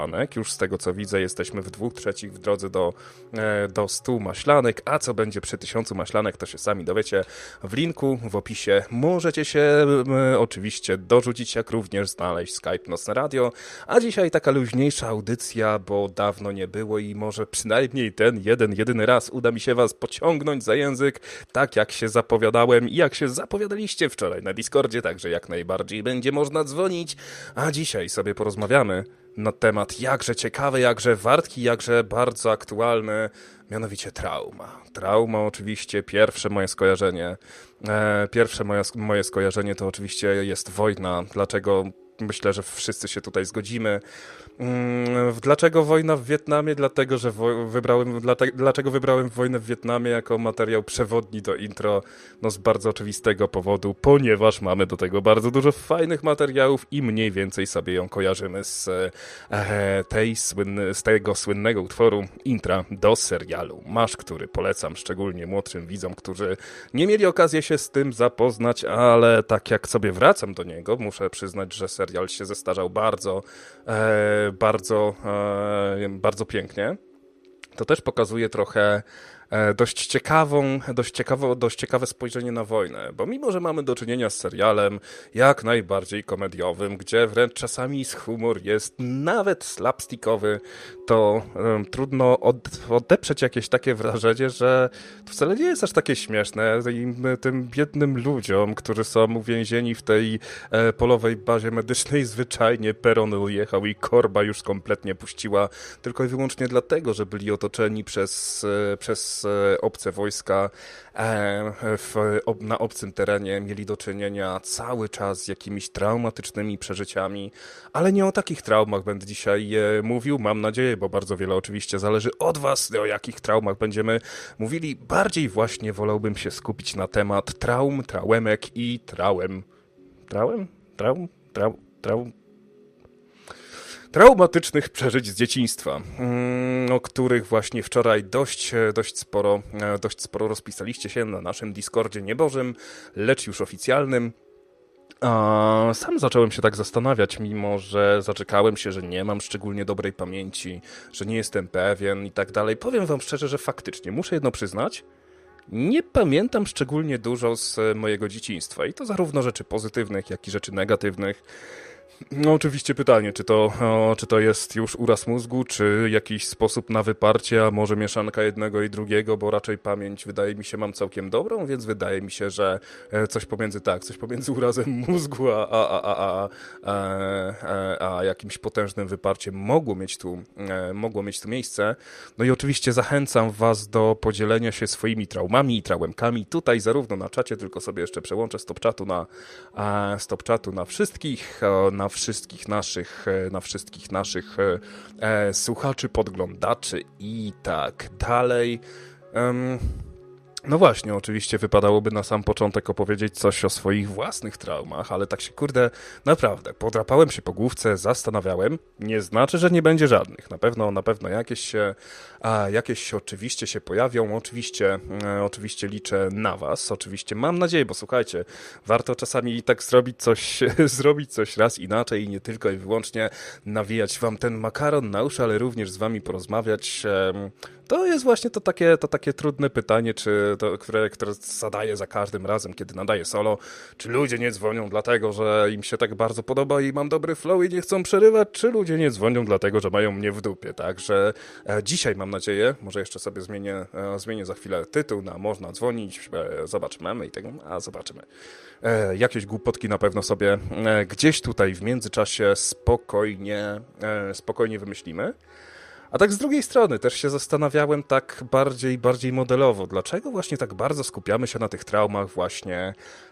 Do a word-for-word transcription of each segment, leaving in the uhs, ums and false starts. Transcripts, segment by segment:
maślanek. Już z tego co widzę, jesteśmy w dwóch trzecich w drodze do, do stu maślanek, a co będzie przy tysiącu maślanek, to się sami dowiecie w linku, w opisie. Możecie się e, oczywiście dorzucić, jak również znaleźć Skype Nocne Radio, a dzisiaj taka luźniejsza audycja, bo dawno nie było i może przynajmniej ten jeden, jedyny raz uda mi się was pociągnąć za język, tak jak się zapowiadałem i jak się zapowiadaliście wczoraj na Discordzie, także jak najbardziej będzie można dzwonić, a dzisiaj sobie porozmawiamy na temat jakże ciekawy, jakże wartki, jakże bardzo aktualny, mianowicie trauma. Trauma oczywiście, pierwsze moje skojarzenie, e, pierwsze moje, moje skojarzenie to oczywiście jest wojna. Dlaczego? Myślę, że wszyscy się tutaj zgodzimy. Dlaczego wojna w Wietnamie? Dlatego, że wo- wybrałem, dlate- dlaczego wybrałem wojnę w Wietnamie jako materiał przewodni do intro? No z bardzo oczywistego powodu, ponieważ mamy do tego bardzo dużo fajnych materiałów i mniej więcej sobie ją kojarzymy z, e, tej słynny, z tego słynnego utworu intra do serialu Masz, który polecam szczególnie młodszym widzom, którzy nie mieli okazji się z tym zapoznać, ale tak jak sobie wracam do niego, muszę przyznać, że serial się zestarzał bardzo, e, bardzo, e, bardzo pięknie. To też pokazuje trochę e, dość ciekawą, dość ciekawe, dość ciekawe spojrzenie na wojnę, bo mimo, że mamy do czynienia z serialem jak najbardziej komediowym, gdzie wręcz czasami humor jest nawet slapstickowy, to e, trudno od, odeprzeć jakieś takie wrażenie, że to wcale nie jest aż takie śmieszne i tym biednym ludziom, którzy są uwięzieni w tej e, polowej bazie medycznej, zwyczajnie peron ujechał i korba już kompletnie puściła, tylko i wyłącznie dlatego, że byli otoczeni przez, e, przez obce wojska e, w, ob, na obcym terenie, mieli do czynienia cały czas z jakimiś traumatycznymi przeżyciami, ale nie o takich traumach będę dzisiaj e, mówił, mam nadzieję, bo bardzo wiele oczywiście zależy od was, o jakich traumach będziemy mówili. Bardziej właśnie wolałbym się skupić na temat traum, traumek i trałem. Trałem? Traum? Traum? Traum? Traumatycznych przeżyć z dzieciństwa, o których właśnie wczoraj dość, dość, sporo, dość sporo rozpisaliście się na naszym Discordzie niebożym, lecz już oficjalnym. A sam zacząłem się tak zastanawiać, mimo że zaczekałem się, że nie mam szczególnie dobrej pamięci, że nie jestem pewien i tak dalej. Powiem wam szczerze, że faktycznie, muszę jedno przyznać, nie pamiętam szczególnie dużo z mojego dzieciństwa i to zarówno rzeczy pozytywnych, jak i rzeczy negatywnych. No oczywiście pytanie, czy to, o, czy to jest już uraz mózgu, czy jakiś sposób na wyparcie, a może mieszanka jednego i drugiego, bo raczej pamięć wydaje mi się mam całkiem dobrą, więc wydaje mi się, że coś pomiędzy tak, coś pomiędzy urazem mózgu, a, a, a, a, a, a, a jakimś potężnym wyparciem mogło mieć tu, mogło mieć tu miejsce. No i oczywiście zachęcam was do podzielenia się swoimi traumami i trauemkami tutaj zarówno na czacie, tylko sobie jeszcze przełączę stop czatu na, stop czatu na wszystkich, na wszystkich naszych, na wszystkich naszych e, słuchaczy, podglądaczy i tak dalej. Um, no właśnie, oczywiście wypadałoby na sam początek opowiedzieć coś o swoich własnych traumach, ale tak się kurde, naprawdę, podrapałem się po główce, zastanawiałem, nie znaczy, że nie będzie żadnych. Na pewno, na pewno jakieś się, a, jakieś się oczywiście się pojawią, oczywiście, e, oczywiście liczę na was, oczywiście mam nadzieję, bo słuchajcie, warto czasami tak zrobić coś, zrobić coś raz inaczej i nie tylko i wyłącznie nawijać wam ten makaron na uszy, ale również z wami porozmawiać. E, to jest właśnie to takie, to takie trudne pytanie, czy to, które, które zadaję za każdym razem, kiedy nadaję solo, czy ludzie nie dzwonią dlatego, że im się tak bardzo podoba i mam dobry flow i nie chcą przerywać, czy ludzie nie dzwonią dlatego, że mają mnie w dupie, także e, dzisiaj mam nadzieję, może jeszcze sobie zmienię, e, zmienię za chwilę tytuł na można dzwonić, e, zobacz memy i tego, a zobaczymy. E, jakieś głupotki na pewno sobie e, gdzieś tutaj w międzyczasie spokojnie, e, spokojnie wymyślimy. A tak z drugiej strony też się zastanawiałem tak bardziej, bardziej modelowo, dlaczego właśnie tak bardzo skupiamy się na tych traumach właśnie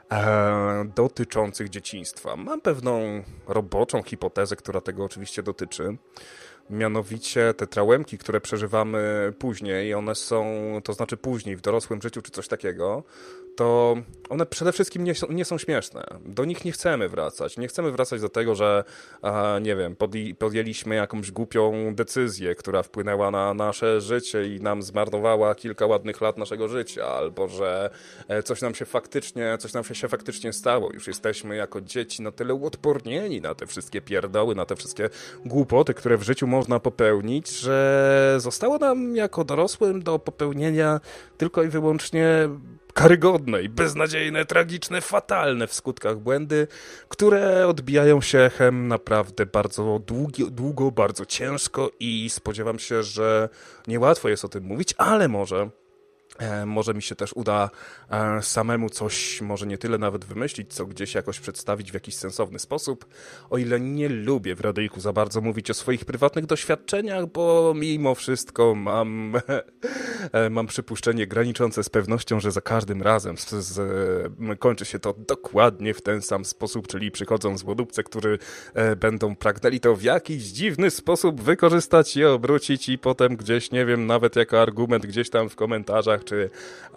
e, dotyczących dzieciństwa. Mam pewną roboczą hipotezę, która tego oczywiście dotyczy. Mianowicie te traumki, które przeżywamy później, one są, to znaczy później w dorosłym życiu czy coś takiego, to one przede wszystkim nie są, nie są śmieszne. Do nich nie chcemy wracać. Nie chcemy wracać do tego, że a, nie wiem, podjęli, podjęliśmy jakąś głupią decyzję, która wpłynęła na nasze życie i nam zmarnowała kilka ładnych lat naszego życia, albo że coś nam się faktycznie, coś nam się faktycznie stało. Już jesteśmy jako dzieci na tyle uodpornieni na te wszystkie pierdoły, na te wszystkie głupoty, które w życiu można popełnić, że zostało nam jako dorosłym do popełnienia tylko i wyłącznie karygodne i beznadziejne, tragiczne, fatalne w skutkach błędy, które odbijają się echem naprawdę bardzo długi, długo, bardzo ciężko i spodziewam się, że niełatwo jest o tym mówić, ale może... Może mi się też uda samemu coś, może nie tyle nawet wymyślić, co gdzieś jakoś przedstawić w jakiś sensowny sposób. O ile nie lubię w radyjku za bardzo mówić o swoich prywatnych doświadczeniach, bo mimo wszystko mam, mam przypuszczenie graniczące z pewnością, że za każdym razem z, z, kończy się to dokładnie w ten sam sposób, czyli przychodzą złodupcy, którzy będą pragnęli to w jakiś dziwny sposób wykorzystać i obrócić i potem gdzieś, nie wiem, nawet jako argument gdzieś tam w komentarzach czy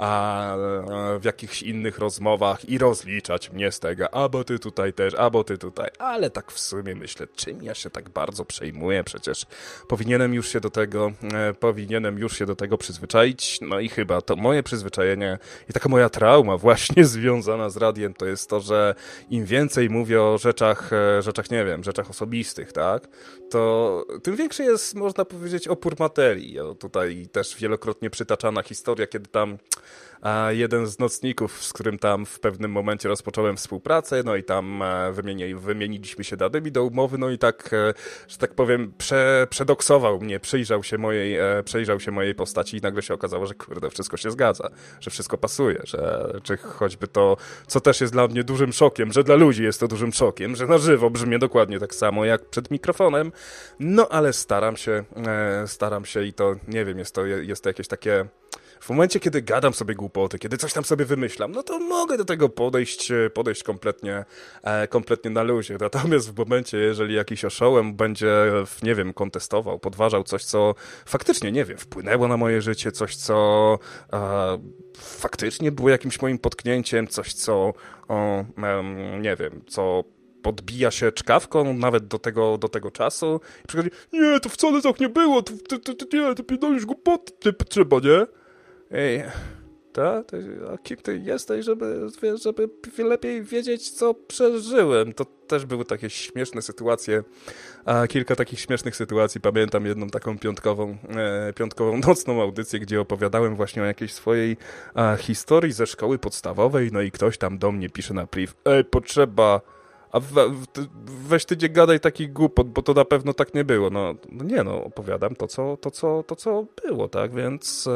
a, a w jakichś innych rozmowach i rozliczać mnie z tego, a bo ty tutaj też, a bo ty tutaj, ale tak w sumie myślę, czym ja się tak bardzo przejmuję, przecież powinienem już się do tego, e, powinienem już się do tego przyzwyczaić, no i chyba to moje przyzwyczajenie i taka moja trauma właśnie związana z radiem to jest to, że im więcej mówię o rzeczach, e, rzeczach nie wiem, rzeczach osobistych, tak, to tym większy jest, można powiedzieć, opór materii. O, tutaj też wielokrotnie przytaczana historia, kiedy tam a, jeden z nocników, z którym tam w pewnym momencie rozpocząłem współpracę, no i tam e, wymieni, wymieniliśmy się danymi do umowy, no i tak, e, że tak powiem, prze, przedoksował mnie, przyjrzał się mojej, e, przyjrzał się mojej postaci i nagle się okazało, że kurde, wszystko się zgadza, że wszystko pasuje, że czy choćby to, co też jest dla mnie dużym szokiem, że dla ludzi jest to dużym szokiem, że na żywo brzmię dokładnie tak samo jak przed mikrofonem, no ale staram się, e, staram się i to, nie wiem, jest to, jest to jakieś takie... W momencie, kiedy gadam sobie głupoty, kiedy coś tam sobie wymyślam, no to mogę do tego podejść, podejść kompletnie, e, kompletnie na luzie. Natomiast w momencie, jeżeli jakiś oszołem będzie, nie wiem, kontestował, podważał coś, co faktycznie, nie wiem, wpłynęło na moje życie, coś, co e, faktycznie było jakimś moim potknięciem, coś, co, o, e, nie wiem, co podbija się czkawką nawet do tego, do tego czasu i przychodzi, nie, to wcale tak nie było, to, to, to, to nie, to pierdolisz głupoty trzeba, nie? Ej, ta? A kim ty jesteś, żeby, żeby lepiej wiedzieć, co przeżyłem? To też były takie śmieszne sytuacje, a kilka takich śmiesznych sytuacji. Pamiętam jedną taką piątkową, e, piątkową nocną audycję, gdzie opowiadałem właśnie o jakiejś swojej a, historii ze szkoły podstawowej, no i ktoś tam do mnie pisze na priv, ej, potrzeba... A we, weź ty nie gadaj taki głupot, bo to na pewno tak nie było. No, no nie no, opowiadam to co, to, co, to, co było, tak, więc...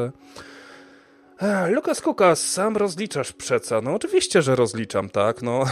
E, Lukas Kukas, sam rozliczasz przeca. No oczywiście, że rozliczam, tak, no...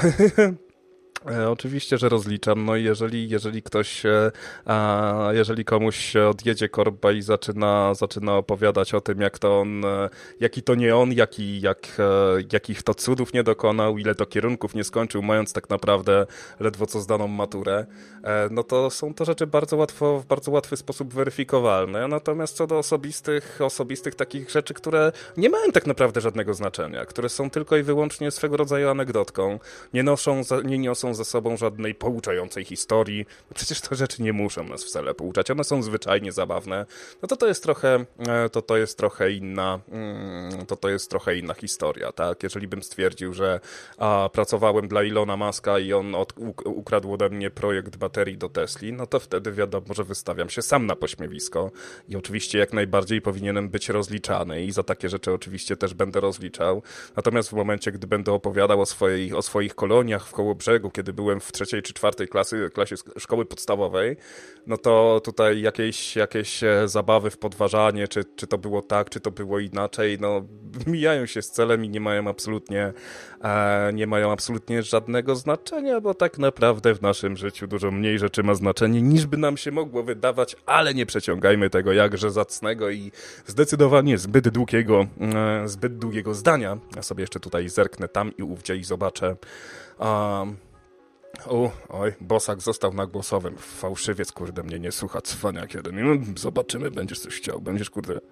E, oczywiście, że rozliczam, no i jeżeli, jeżeli ktoś, e, a, jeżeli komuś odjedzie korba i zaczyna, zaczyna opowiadać o tym, jak to on, e, jaki to nie on, jaki, jak, e, jakich to cudów nie dokonał, ile to kierunków nie skończył, mając tak naprawdę ledwo co zdaną maturę, e, no to są to rzeczy bardzo łatwo, w bardzo łatwy sposób weryfikowalne, natomiast co do osobistych, osobistych takich rzeczy, które nie mają tak naprawdę żadnego znaczenia, które są tylko i wyłącznie swego rodzaju anegdotką, nie noszą, nie niosą ze sobą żadnej pouczającej historii. Przecież te rzeczy nie muszą nas wcale pouczać, one są zwyczajnie zabawne. No to to jest trochę, to to jest trochę inna, to to jest trochę inna historia, tak? Jeżeli bym stwierdził, że a, pracowałem dla Ilona Muska i on od, ukradł ode mnie projekt baterii do Tesli, no to wtedy wiadomo, że wystawiam się sam na pośmiewisko i oczywiście jak najbardziej powinienem być rozliczany i za takie rzeczy oczywiście też będę rozliczał. Natomiast w momencie, gdy będę opowiadał o, swojej, o swoich koloniach w Kołobrzegu, kiedy byłem w trzeciej czy czwartej klasy, klasie szkoły podstawowej, no to tutaj jakieś, jakieś zabawy w podważanie, czy, czy to było tak, czy to było inaczej, no mijają się z celem i nie mają absolutnie e, nie mają absolutnie żadnego znaczenia, bo tak naprawdę w naszym życiu dużo mniej rzeczy ma znaczenie, niż by nam się mogło wydawać, ale nie przeciągajmy tego jakże zacnego i zdecydowanie zbyt długiego, e, zbyt długiego zdania. Ja sobie jeszcze tutaj zerknę tam i ówdzie i zobaczę. Um, U, oj, Bosak został na głosowym. Fałszywiec, kurde, mnie nie słucha, cwaniak jeden. No, zobaczymy, będziesz coś chciał, będziesz, kurde,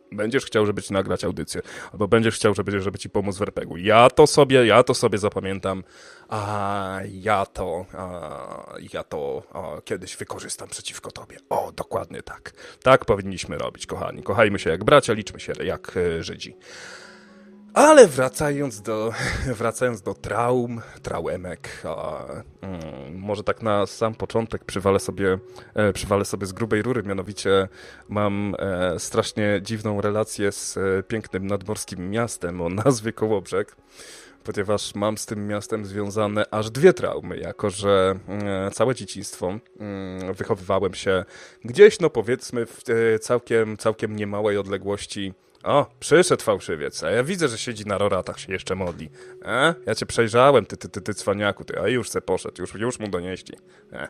będziesz chciał, żeby ci nagrać audycję, albo będziesz chciał, żeby, żeby ci pomóc w er pe gu. Ja to sobie, ja to sobie zapamiętam, a ja to, a, ja to a, kiedyś wykorzystam przeciwko tobie. O, dokładnie tak. Tak powinniśmy robić, kochani. Kochajmy się jak bracia, liczmy się jak y, Żydzi. Ale wracając do, wracając do traum, traumek, a, mm, może tak na sam początek przywalę sobie, e, przywalę sobie z grubej rury, mianowicie mam e, strasznie dziwną relację z e, pięknym nadmorskim miastem o nazwie Kołobrzeg, ponieważ mam z tym miastem związane aż dwie traumy, jako że e, całe dzieciństwo e, wychowywałem się gdzieś, no powiedzmy, w e, całkiem, całkiem niemałej odległości. O, przyszedł fałszywiec, a ja widzę, że siedzi na roratach, się jeszcze modli. E? Ja cię przejrzałem, ty, ty, ty, ty cwaniaku, ty, a już se poszedł, już, już mu donieśli. E.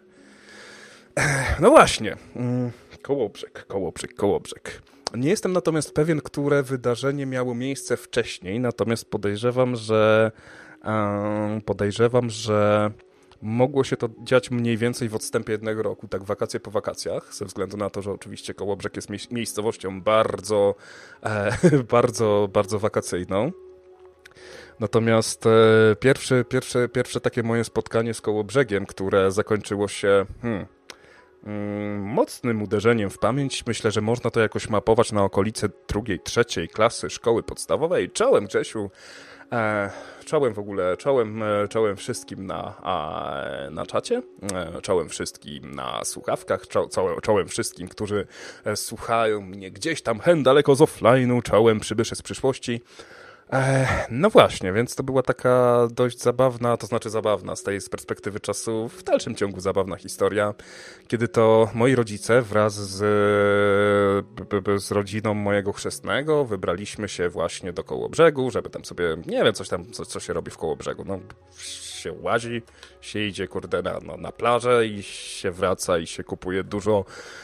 No właśnie, mm, Kołobrzeg, Kołobrzeg, Kołobrzeg. Nie jestem natomiast pewien, które wydarzenie miało miejsce wcześniej, natomiast podejrzewam, że um, podejrzewam, że mogło się to dziać mniej więcej w odstępie jednego roku, tak wakacje po wakacjach, ze względu na to, że oczywiście Kołobrzeg jest mie- miejscowością bardzo, e, bardzo, bardzo wakacyjną. Natomiast e, pierwsze, pierwsze, pierwsze takie moje spotkanie z Kołobrzegiem, które zakończyło się hmm, mm, mocnym uderzeniem w pamięć, myślę, że można to jakoś mapować na okolice drugiej, trzeciej klasy szkoły podstawowej. Czołem, Grzesiu. E, czołem w ogóle, czołem, czołem wszystkim na, a, na czacie, e, czołem wszystkim na słuchawkach, czo, czołem, czołem wszystkim, którzy e, słuchają mnie gdzieś tam hen daleko z offline'u, czołem przybysze z przyszłości. E, no właśnie, więc to była taka dość zabawna, to znaczy zabawna z tej z perspektywy czasu, w dalszym ciągu zabawna historia, kiedy to moi rodzice wraz z, b, b, z rodziną mojego chrzestnego wybraliśmy się właśnie do Kołobrzegu, żeby tam sobie, nie wiem, coś tam, co, co się robi w Kołobrzegu, no się łazi, się idzie kurde na, no, na plażę i się wraca i się kupuje dużo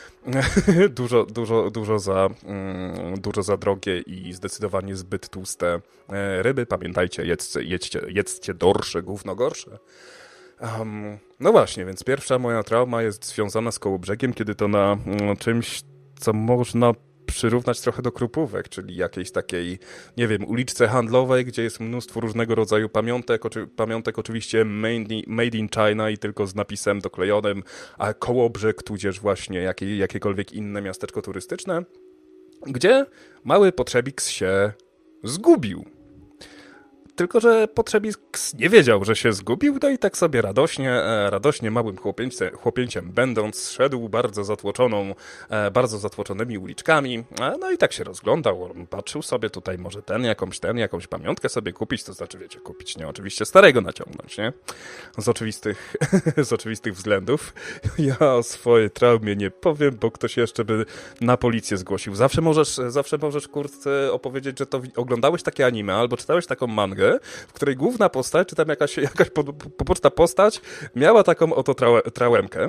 dużo, dużo, dużo za, mm, dużo za drogie i zdecydowanie zbyt tłuste e, ryby. Pamiętajcie, jedzcie, jedźcie, jedzcie dorsze, gówno gorsze. Um, no właśnie, więc pierwsza moja trauma jest związana z Kołobrzegiem, kiedy to na mm, czymś, co można przyrównać trochę do Krupówek, czyli jakiejś takiej, nie wiem, uliczce handlowej, gdzie jest mnóstwo różnego rodzaju pamiątek, oczy, pamiątek oczywiście made, made in China i tylko z napisem doklejonym, a Kołobrzeg, tudzież właśnie jakie, jakiekolwiek inne miasteczko turystyczne, gdzie mały Potrzebiks się zgubił. Tylko że Potrzebiks nie wiedział, że się zgubił, no i tak sobie radośnie, radośnie małym chłopięciem, chłopięciem będąc, szedł bardzo zatłoczoną, bardzo zatłoczonymi uliczkami, no i tak się rozglądał, patrzył sobie tutaj może ten, jakąś ten, jakąś pamiątkę sobie kupić, to znaczy wiecie, kupić, nie, oczywiście starego naciągnąć, nie, z oczywistych, z oczywistych względów. Ja o swojej traumie nie powiem, bo ktoś jeszcze by na policję zgłosił. Zawsze możesz, zawsze możesz, kurczę, opowiedzieć, że to oglądałeś takie anime, albo czytałeś taką mangę, w której główna postać, czy tam jakaś, jakaś po, poboczna postać miała taką oto trałe, trałemkę.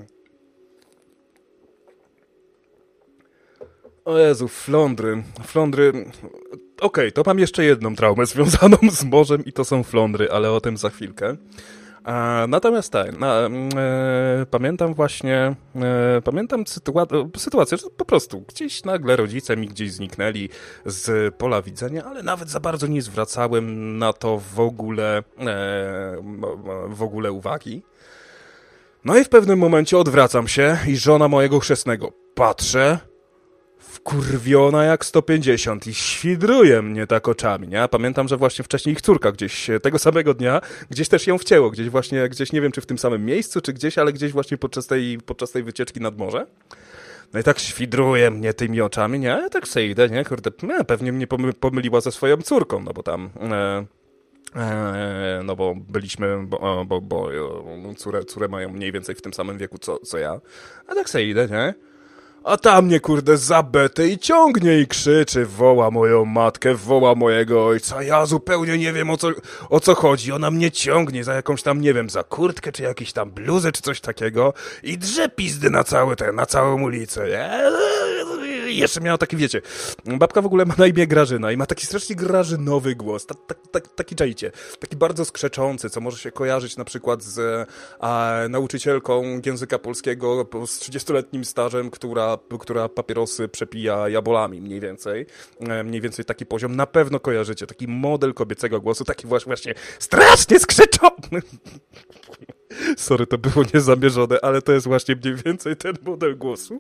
O Jezu, flądry. Flądry... Okej, okay, to mam jeszcze jedną traumę związaną z morzem i to są flądry, ale o tym za chwilkę. A, natomiast tak, na, e, pamiętam właśnie, e, pamiętam sytua- sytuację, że po prostu gdzieś nagle rodzice mi gdzieś zniknęli z pola widzenia, ale nawet za bardzo nie zwracałem na to w ogóle, e, w ogóle uwagi. No i w pewnym momencie odwracam się i żona mojego chrzestnego patrzę, wkurwiona jak sto pięćdziesiąt i świdruje mnie tak oczami, nie? Pamiętam, że właśnie wcześniej ich córka gdzieś tego samego dnia, gdzieś też ją wcięło, gdzieś właśnie, gdzieś nie wiem, czy w tym samym miejscu, czy gdzieś, ale gdzieś właśnie podczas tej, podczas tej wycieczki nad morze. No i tak świdruje mnie tymi oczami, nie? Ja tak sobie idę, nie? Kurde, nie, pewnie mnie pomy- pomyliła ze swoją córką, no bo tam... E- Eee, no bo byliśmy, bo, bo, bo córę, córę mają mniej więcej w tym samym wieku co, co ja, a tak sobie idę, nie? A tam mnie, kurde, zabete i ciągnie i krzyczy, woła moją matkę, woła mojego ojca. Ja zupełnie nie wiem, o co, o co chodzi. Ona mnie ciągnie za jakąś tam, nie wiem, za kurtkę, czy jakiś tam bluzę, czy coś takiego i drze pizdy na całe te, na całą ulicę. I jeszcze miała taki, wiecie, babka w ogóle ma na imię Grażyna i ma taki strasznie grażynowy głos, ta, ta, ta, taki czajcie, taki bardzo skrzeczący, co może się kojarzyć na przykład z a, nauczycielką języka polskiego z trzydziestoletnim stażem, która, która papierosy przepija jabolami mniej więcej. E, mniej więcej taki poziom na pewno kojarzycie, taki model kobiecego głosu, taki właśnie, właśnie strasznie skrzeczony. Sorry, to było niezamierzone, ale to jest właśnie mniej więcej ten model głosu.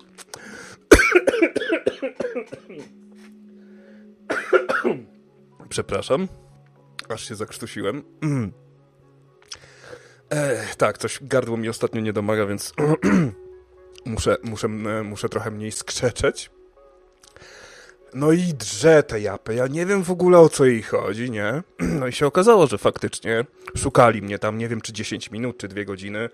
Przepraszam, aż się zakrztusiłem. E, tak, coś gardło mi ostatnio nie domaga, więc muszę, muszę, muszę trochę mniej skrzeczeć. No i drze te japy, ja nie wiem w ogóle o co jej chodzi, nie? No i się okazało, że faktycznie szukali mnie tam, nie wiem czy dziesięć minut, czy dwie godziny.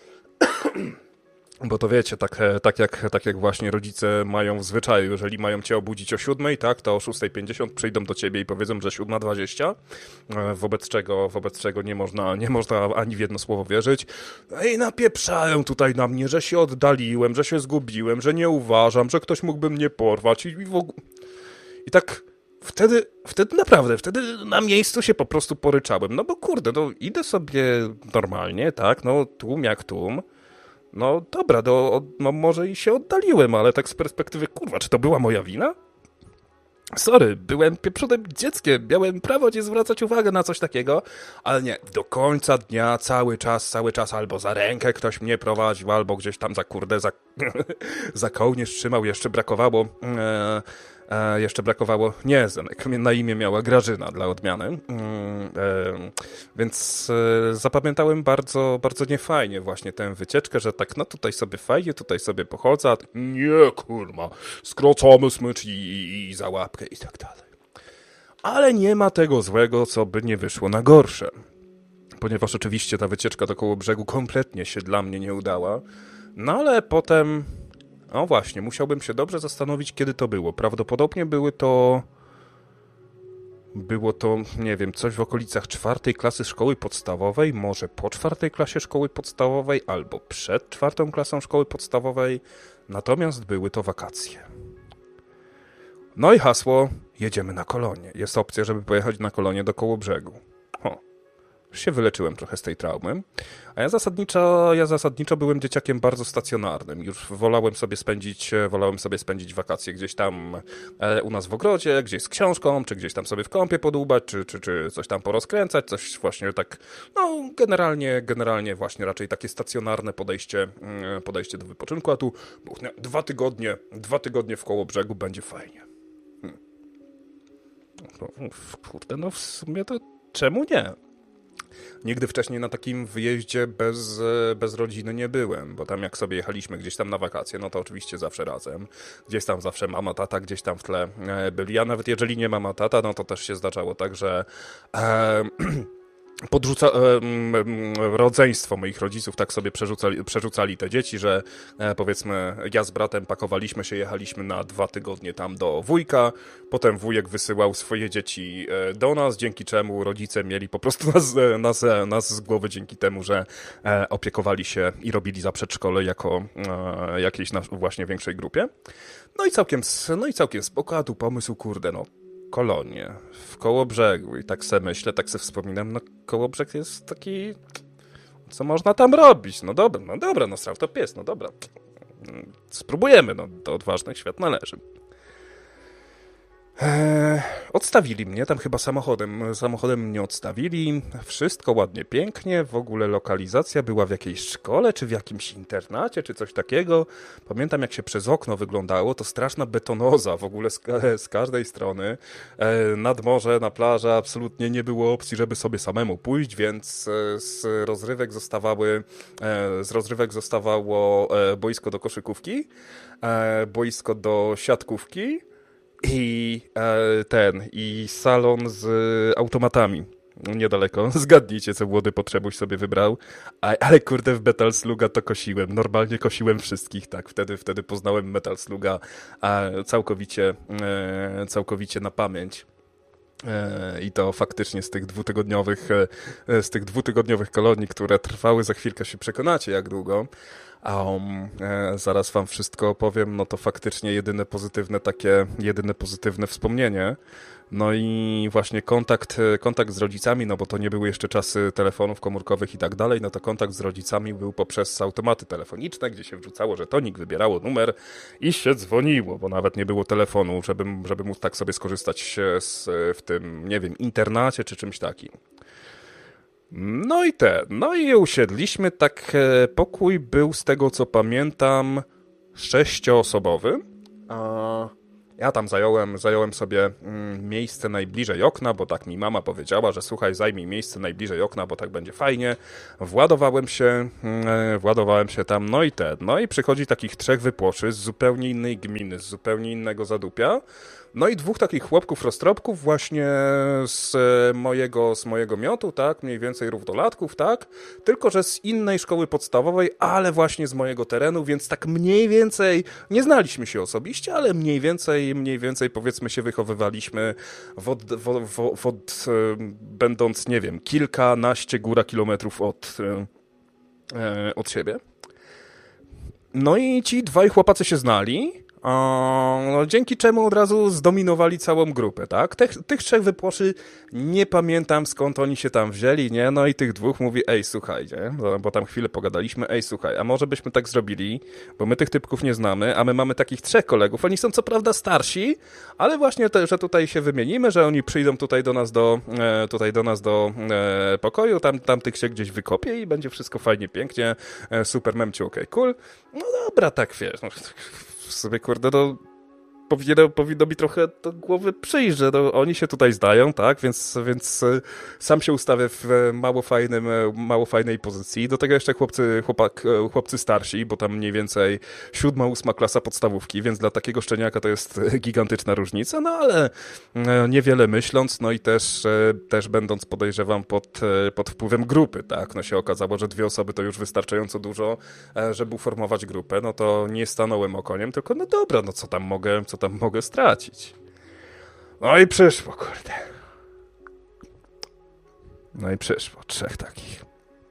Bo to wiecie, tak, tak, jak, tak jak właśnie rodzice mają w zwyczaju, jeżeli mają cię obudzić o siódmej, tak, to o szósta pięćdziesiąt przyjdą do ciebie i powiedzą, że siódma dwadzieścia, wobec czego, wobec czego nie można, nie można ani w jedno słowo wierzyć. I napieprzają tutaj na mnie, że się oddaliłem, że się zgubiłem, że nie uważam, że ktoś mógłby mnie porwać i, i w ogóle... I tak wtedy, wtedy naprawdę, wtedy na miejscu się po prostu poryczałem, no bo kurde, no idę sobie normalnie, tak, no tłum jak tłum. No dobra, do, no może i się oddaliłem, ale tak z perspektywy, kurwa, czy to była moja wina? Sorry, byłem pieprzonym dzieckiem, miałem prawo nie zwracać uwagi na coś takiego, ale nie, do końca dnia, cały czas, cały czas albo za rękę ktoś mnie prowadził, albo gdzieś tam za kurde, za, za kołnierz trzymał, jeszcze brakowało... E, E, jeszcze brakowało, nie, Zenek, na imię miała Grażyna dla odmiany, mm, e, więc e, zapamiętałem bardzo, bardzo niefajnie właśnie tę wycieczkę, że tak, no tutaj sobie fajnie, tutaj sobie pochodzę, a nie, kurwa, skracamy smycz i, i, i za łapkę i tak dalej. Ale nie ma tego złego, co by nie wyszło na gorsze, ponieważ oczywiście ta wycieczka do Kołobrzegu kompletnie się dla mnie nie udała, no ale potem... No właśnie, musiałbym się dobrze zastanowić, kiedy to było. Prawdopodobnie były to... Było to, nie wiem, coś w okolicach czwartej klasy szkoły podstawowej, może po czwartej klasie szkoły podstawowej, albo przed czwartą klasą szkoły podstawowej. Natomiast były to wakacje. No i hasło, jedziemy na kolonie. Jest opcja, żeby pojechać na kolonie do Kołobrzegu. Ho. Już się wyleczyłem trochę z tej traumy, a ja zasadniczo, ja zasadniczo byłem dzieciakiem bardzo stacjonarnym. Już wolałem sobie spędzić, wolałem sobie spędzić wakacje gdzieś tam e, u nas w ogrodzie, gdzieś z książką, czy gdzieś tam sobie w kąpie podłubać, czy, czy, czy coś tam porozkręcać, coś właśnie tak, no generalnie, generalnie właśnie raczej takie stacjonarne podejście, podejście do wypoczynku, a tu nie, dwa tygodnie, dwa tygodnie w Kołobrzegu będzie fajnie. Hmm. No, kurde, no w sumie to czemu nie? Nigdy wcześniej na takim wyjeździe bez, bez rodziny nie byłem, bo tam jak sobie jechaliśmy gdzieś tam na wakacje, no to oczywiście zawsze razem. Gdzieś tam zawsze mama, tata gdzieś tam w tle byli. A nawet jeżeli nie mama, tata, no to też się zdarzało tak, że... E, Podrzuca, e, rodzeństwo moich rodziców tak sobie przerzucali, przerzucali te dzieci, że e, powiedzmy ja z bratem pakowaliśmy się, jechaliśmy na dwa tygodnie tam do wujka, potem wujek wysyłał swoje dzieci e, do nas, dzięki czemu rodzice mieli po prostu nas, nas, nas z głowy dzięki temu, że e, opiekowali się i robili za przedszkole jako e, jakiejś na, właśnie większej grupie. No i całkiem, no i całkiem spoko, a tu pomysł, kurde, no kolonie w Kołobrzegu i tak se myślę, tak se wspominam, no Kołobrzeg jest taki, co można tam robić, no dobra, no dobra, no strał to pies, no dobra, spróbujemy, no do odważnych świat należy. Eee, odstawili mnie, tam chyba samochodem, samochodem mnie odstawili, wszystko ładnie, pięknie, w ogóle lokalizacja była w jakiejś szkole, czy w jakimś internacie, czy coś takiego. Pamiętam jak się przez okno wyglądało, to straszna betonoza w ogóle z, z każdej strony, eee, nad morze, na plażę, absolutnie nie było opcji, żeby sobie samemu pójść, więc e, z rozrywek zostawały, e, z rozrywek zostawało e, boisko do koszykówki, e, boisko do siatkówki, I e, ten, i salon z automatami niedaleko. Zgadnijcie, co młody potrzebuś sobie wybrał. A, ale kurde, w Metal Sluga to kosiłem. Normalnie kosiłem wszystkich, tak. Wtedy, wtedy poznałem Metal Sluga a, całkowicie, e, całkowicie na pamięć. I to faktycznie z tych dwutygodniowych, z tych dwutygodniowych kolonii, które trwały, za chwilkę się przekonacie jak długo, a um, e, zaraz wam wszystko opowiem, no to faktycznie jedyne pozytywne takie, jedyne pozytywne wspomnienie. No i właśnie kontakt, kontakt z rodzicami, no bo to nie były jeszcze czasy telefonów komórkowych i tak dalej, no to kontakt z rodzicami był poprzez automaty telefoniczne, gdzie się wrzucało żetonik, wybierało numer i się dzwoniło, bo nawet nie było telefonu, żeby, żeby móc tak sobie skorzystać z, w tym, nie wiem, internacie czy czymś takim. No i te, no i usiedliśmy, tak pokój był z tego co pamiętam sześcioosobowy, a ja tam zająłem, zająłem sobie mm, miejsce najbliżej okna, bo tak mi mama powiedziała, że słuchaj, zajmij miejsce najbliżej okna, bo tak będzie fajnie. Władowałem się, mm, władowałem się tam, no i te, no i przychodzi takich trzech wypłoszy z zupełnie innej gminy, z zupełnie innego zadupia. No i dwóch takich chłopków roztropków właśnie z mojego, z mojego miotu, tak, mniej więcej równolatków, tak, tylko że z innej szkoły podstawowej, ale właśnie z mojego terenu, więc tak mniej więcej, nie znaliśmy się osobiście, ale mniej więcej, mniej więcej powiedzmy się wychowywaliśmy w od, w, w, w od, będąc, nie wiem, kilkanaście góra kilometrów od, od siebie. No i ci dwaj chłopacy się znali, O, no, dzięki czemu od razu zdominowali całą grupę, tak? Tych, tych trzech wypłoszy nie pamiętam skąd oni się tam wzięli, nie? No i tych dwóch mówi, ej, słuchaj, nie? Bo, bo tam chwilę pogadaliśmy, ej, słuchaj, a może byśmy tak zrobili, bo my tych typków nie znamy, a my mamy takich trzech kolegów, oni są co prawda starsi, ale właśnie, te, że tutaj się wymienimy, że oni przyjdą tutaj do nas do, e, tutaj do nas do e, pokoju, tam, tam tych się gdzieś wykopie i będzie wszystko fajnie, pięknie, e, super memci, okej, okay, cool. No dobra, tak wiesz, no, sobie kurde, no powinno, powinno mi trochę do głowy przyjść, że no, oni się tutaj zdają, tak, więc, więc sam się ustawię w mało fajnym, mało fajnej pozycji. Do tego jeszcze chłopcy, chłopak, chłopcy starsi, bo tam mniej więcej siódma, ósma klasa podstawówki, więc dla takiego szczeniaka to jest gigantyczna różnica, no ale niewiele myśląc, no i też, też będąc podejrzewam pod, pod wpływem grupy, tak, no się okazało, że dwie osoby to już wystarczająco dużo, żeby uformować grupę, no to nie stanąłem okoniem, tylko no dobra, no co tam mogę, co tam mogę stracić. No i przyszło, kurde. No i przyszło, trzech takich.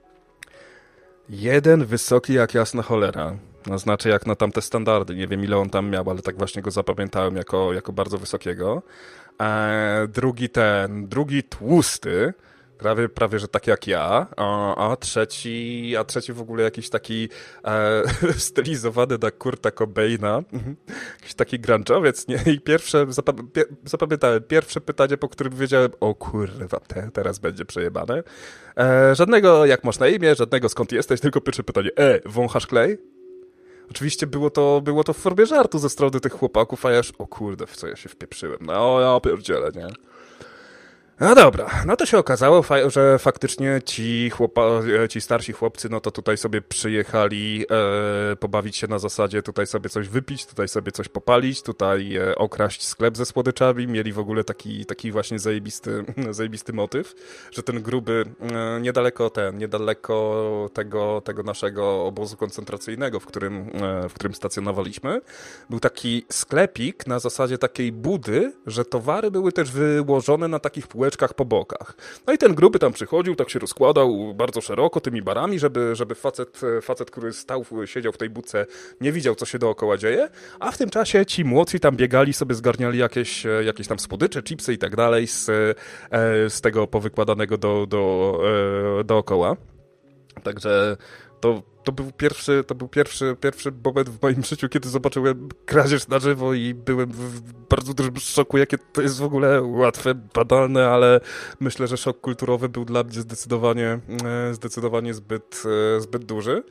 Jeden wysoki jak jasna cholera. No znaczy jak na tamte standardy. Nie wiem ile on tam miał, ale tak właśnie go zapamiętałem jako, jako bardzo wysokiego. E, drugi ten, drugi tłusty. Prawie, prawie, że tak jak ja, a, a trzeci, a trzeci w ogóle jakiś taki e, stylizowany na Kurta Cobaina, jakiś taki grunge'owiec, nie? I pierwsze, zapam- pie- zapamiętałem, pierwsze pytanie, po którym wiedziałem, o kurwa, te, teraz będzie przejebane. E, żadnego, jak masz na imię, żadnego skąd jesteś, tylko pierwsze pytanie, e, wąchasz klej? Oczywiście było to, było to w formie żartu ze strony tych chłopaków, a ja już, o kurde, w co ja się wpieprzyłem, no ja pierdzielę, nie? No dobra, no to się okazało, że faktycznie ci, chłopa, ci starsi chłopcy, no to tutaj sobie przyjechali e, pobawić się na zasadzie, tutaj sobie coś wypić, tutaj sobie coś popalić, tutaj e, okraść sklep ze słodyczami, mieli w ogóle taki, taki właśnie zajebisty, zajebisty motyw, że ten gruby, e, niedaleko ten, niedaleko tego, tego naszego obozu koncentracyjnego, w którym, e, w którym stacjonowaliśmy, był taki sklepik na zasadzie takiej budy, że towary były też wyłożone na takich półeczkach po bokach. No i ten gruby tam przychodził, tak się rozkładał bardzo szeroko tymi barami, żeby, żeby facet, facet, który stał, siedział w tej budce, nie widział, co się dookoła dzieje, a w tym czasie ci młodsi tam biegali, sobie zgarniali jakieś, jakieś tam słodycze, chipsy i tak dalej z, z tego powykładanego do, do, dookoła. Także to, to był pierwszy, to był pierwszy, pierwszy moment w moim życiu, kiedy zobaczyłem kradzież na żywo i byłem w bardzo dużym szoku, jakie to jest w ogóle łatwe, banalne, ale myślę, że szok kulturowy był dla mnie zdecydowanie, zdecydowanie zbyt, zbyt duży.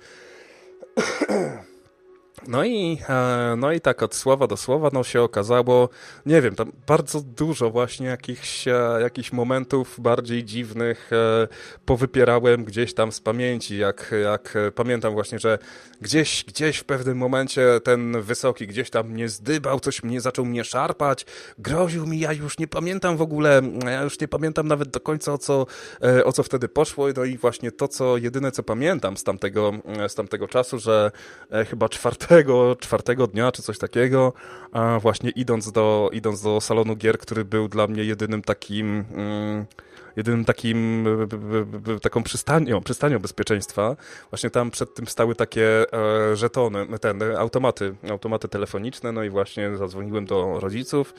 No i, no i tak od słowa do słowa no się okazało, nie wiem, tam bardzo dużo właśnie jakichś, jakichś momentów bardziej dziwnych powypierałem gdzieś tam z pamięci, jak, jak pamiętam właśnie, że gdzieś, gdzieś w pewnym momencie ten wysoki gdzieś tam mnie zdybał, coś mnie zaczął mnie szarpać, groził mi, ja już nie pamiętam w ogóle, ja już nie pamiętam nawet do końca o co, o co wtedy poszło, no i właśnie to, co jedyne co pamiętam z tamtego, z tamtego czasu, że chyba czwartego czwartego, czwartego dnia, czy coś takiego, a właśnie idąc do, idąc do salonu gier, który był dla mnie jedynym takim... Mm, jedynym takim, taką przystanią, przystanią bezpieczeństwa. Właśnie tam przed tym stały takie e, żetony, ten, automaty, automaty telefoniczne, no i właśnie zadzwoniłem do rodziców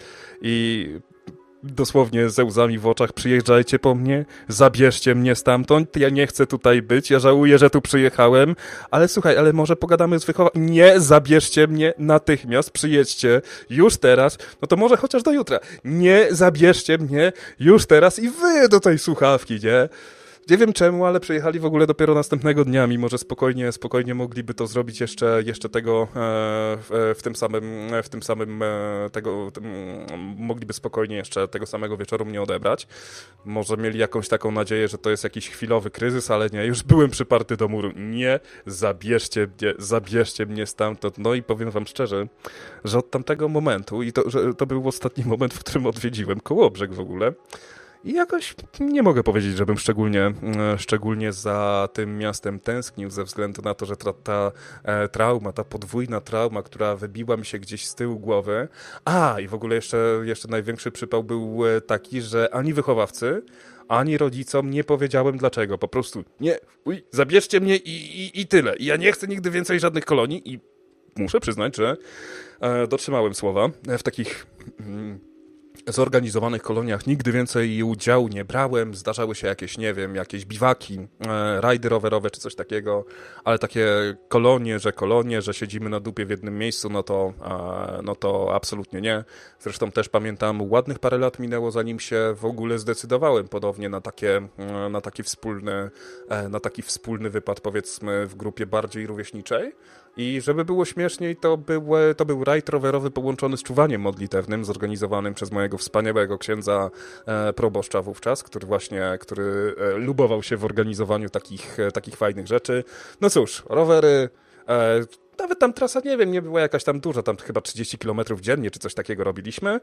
i dosłownie ze łzami w oczach: przyjeżdżajcie po mnie, zabierzcie mnie stamtąd, ja nie chcę tutaj być, ja żałuję, że tu przyjechałem, ale słuchaj, ale może pogadamy z wychowaniem. Nie, zabierzcie mnie natychmiast, przyjedźcie już teraz, no to może chociaż do jutra. Nie, zabierzcie mnie już teraz i wy do tej słuchawki, nie? Nie wiem czemu, ale przyjechali w ogóle dopiero następnego dnia, mimo że spokojnie, spokojnie mogliby to zrobić jeszcze, jeszcze tego e, w, w tym samym, w tym samym e, tego, tym, mogliby spokojnie jeszcze tego samego wieczoru mnie odebrać. Może mieli jakąś taką nadzieję, że to jest jakiś chwilowy kryzys, ale nie, już byłem przyparty do muru. Nie, zabierzcie mnie, zabierzcie mnie stamtąd. No i powiem wam szczerze, że od tamtego momentu, i to, że to był ostatni moment, w którym odwiedziłem Kołobrzeg w ogóle, i jakoś nie mogę powiedzieć, żebym szczególnie, szczególnie za tym miastem tęsknił, ze względu na to, że ta, ta e, trauma, ta podwójna trauma, która wybiła mi się gdzieś z tyłu głowy. A, i w ogóle jeszcze, jeszcze największy przypał był taki, że ani wychowawcy, ani rodzicom nie powiedziałem dlaczego. Po prostu nie, uj, zabierzcie mnie i, i, i tyle. I ja nie chcę nigdy więcej żadnych kolonii i muszę przyznać, że e, dotrzymałem słowa w takich... Mm, zorganizowanych koloniach nigdy więcej udziału nie brałem. Zdarzały się jakieś, nie wiem, jakieś biwaki, e, rajdy rowerowe czy coś takiego, ale takie kolonie, że kolonie, że siedzimy na dupie w jednym miejscu, no to, e, no to absolutnie nie. Zresztą też pamiętam, ładnych parę lat minęło, zanim się w ogóle zdecydowałem ponownie na takie, e, na taki wspólny, e, na taki wspólny wypad, powiedzmy, w grupie bardziej rówieśniczej. I żeby było śmieszniej, to był, to był rajd rowerowy połączony z czuwaniem modlitewnym, zorganizowanym przez mojego wspaniałego księdza e, proboszcza wówczas, który właśnie, który e, lubował się w organizowaniu takich, e, takich fajnych rzeczy. No cóż, rowery, e, nawet tam trasa, nie wiem, nie była jakaś tam duża, tam chyba trzydzieści kilometrów dziennie, czy coś takiego robiliśmy.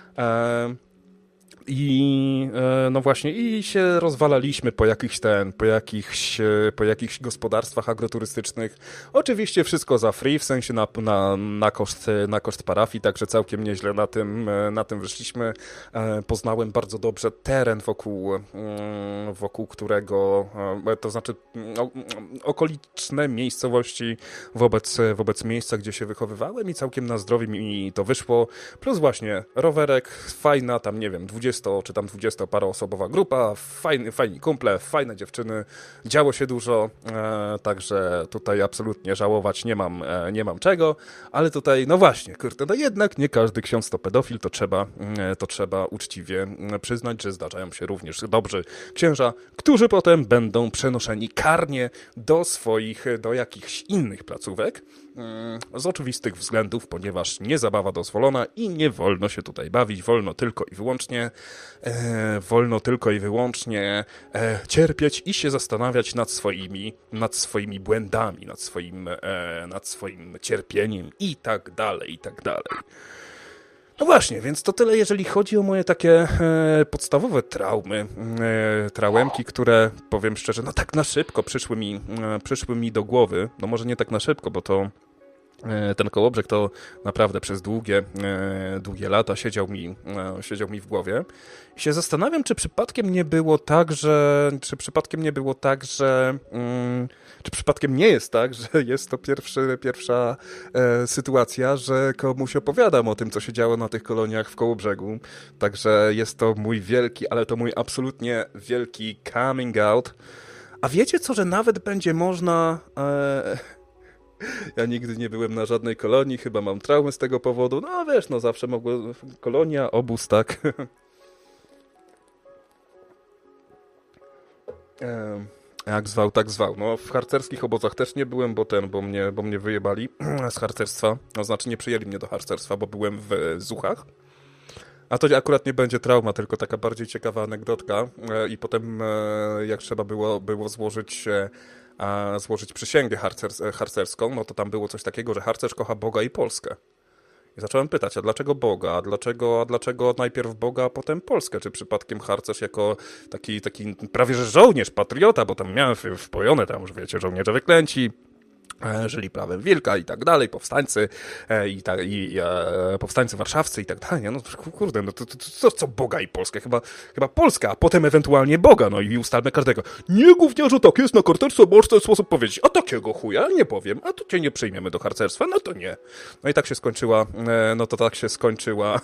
E, I e, no właśnie, i się rozwalaliśmy po jakichś ten, po jakichś, po jakichś gospodarstwach agroturystycznych. Oczywiście wszystko za free, w sensie na, na, na, koszt, na koszt parafii, także całkiem nieźle na tym, na tym wyszliśmy. E, poznałem bardzo dobrze teren wokół, wokół którego, e, to znaczy o, okoliczne miejscowości wobec, wobec miejsca, gdzie się wychowywałem i całkiem na zdrowie mi to wyszło. Plus właśnie rowerek, fajna tam, nie wiem, dwudziesto czy tam dwudziestoparoosobowa grupa, fajni, fajni kumple, fajne dziewczyny, działo się dużo, e, także tutaj absolutnie żałować nie mam, e, nie mam czego, ale tutaj, no właśnie, kurde, no jednak nie każdy ksiądz to pedofil, to trzeba, e, to trzeba uczciwie przyznać, że zdarzają się również dobrzy księża, którzy potem będą przenoszeni karnie do swoich, do jakichś innych placówek, z oczywistych względów, ponieważ nie zabawa dozwolona i nie wolno się tutaj bawić, wolno tylko i wyłącznie e, wolno tylko i wyłącznie e, cierpieć i się zastanawiać nad swoimi, nad swoimi błędami, nad swoim, e, nad swoim cierpieniem i tak dalej, i tak dalej. No właśnie, więc to tyle, jeżeli chodzi o moje takie e, podstawowe traumy, e, trauemki, które, powiem szczerze, no tak na szybko przyszły mi, e, przyszły mi do głowy. No może nie tak na szybko, bo to e, ten Kołobrzeg to naprawdę przez długie, e, długie lata siedział mi, e, siedział mi w głowie. I się zastanawiam, czy przypadkiem nie było tak, że, czy przypadkiem nie było tak, że, mm, czy przypadkiem nie jest tak, że jest to pierwszy, pierwsza e, sytuacja, że komuś opowiadam o tym, co się działo na tych koloniach w Kołobrzegu. Także jest to mój wielki, ale to mój absolutnie wielki coming out. A wiecie co, że nawet będzie można... E, ja nigdy nie byłem na żadnej kolonii, chyba mam traumę z tego powodu. No wiesz, no zawsze mogło... Kolonia, obóz, tak... Jak zwał, tak zwał. No w harcerskich obozach też nie byłem, bo ten, bo mnie, bo mnie wyjebali z harcerstwa. No znaczy nie przyjęli mnie do harcerstwa, bo byłem w Zuchach. A to akurat nie będzie trauma, tylko taka bardziej ciekawa anegdotka. I potem jak trzeba było, było złożyć, złożyć przysięgę harcers, harcerską, no to tam było coś takiego, że harcerz kocha Boga i Polskę. I zacząłem pytać, a dlaczego Boga? A dlaczego, a dlaczego najpierw Boga, a potem Polskę? Czy przypadkiem harcerz jako taki, taki prawie że żołnierz, patriota, bo tam miałem wpojone tam, już wiecie, żołnierze wyklęci, żyli prawem wilka i tak dalej, powstańcy e, i, ta, i e, powstańcy warszawscy i tak dalej. No kurde, no to, to, to co Boga i Polskę? Chyba, chyba Polska, a potem ewentualnie Boga, no i ustalmy każdego. Nie gówniarzu, tak jest na karcerstwo, możesz w ten sposób powiedzieć. A takiego chuja nie powiem, a to cię nie przyjmiemy do harcerstwa, no to nie. No i tak się skończyła, e, no to tak się skończyła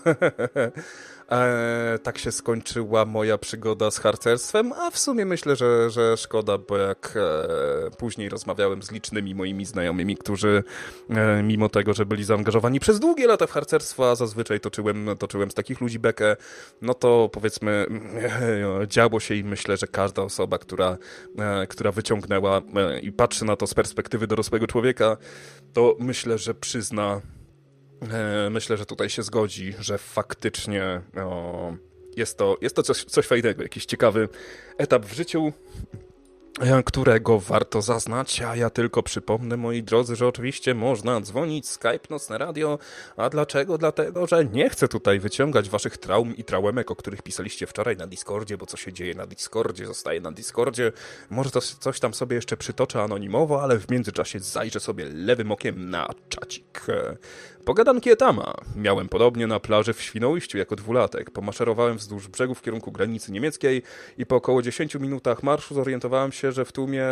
e, tak się skończyła moja przygoda z harcerstwem, a w sumie myślę, że, że szkoda, bo jak e, później rozmawiałem z licznymi moimi znajomymi, którzy e, mimo tego, że byli zaangażowani przez długie lata w harcerstwo, a zazwyczaj toczyłem, toczyłem z takich ludzi bekę, no to powiedzmy e, działo się i myślę, że każda osoba, która, e, która wyciągnęła e, i patrzy na to z perspektywy dorosłego człowieka, to myślę, że przyzna Myślę, że tutaj się zgodzi, że faktycznie o, jest to, jest to coś, coś fajnego, jakiś ciekawy etap w życiu, którego warto zaznać, a ja tylko przypomnę, moi drodzy, że oczywiście można dzwonić, Skype, Nocne Radio, a dlaczego? Dlatego, że nie chcę tutaj wyciągać waszych traum i traumek, o których pisaliście wczoraj na Discordzie, bo co się dzieje na Discordzie, zostaje na Discordzie, może to coś tam sobie jeszcze przytoczę anonimowo, ale w międzyczasie zajrzę sobie lewym okiem na czacik. Pogadanki Etama. Miałem podobnie na plaży w Świnoujściu jako dwulatek. Pomaszerowałem wzdłuż brzegu w kierunku granicy niemieckiej i po około dziesięciu minutach marszu zorientowałem się, że w tłumie,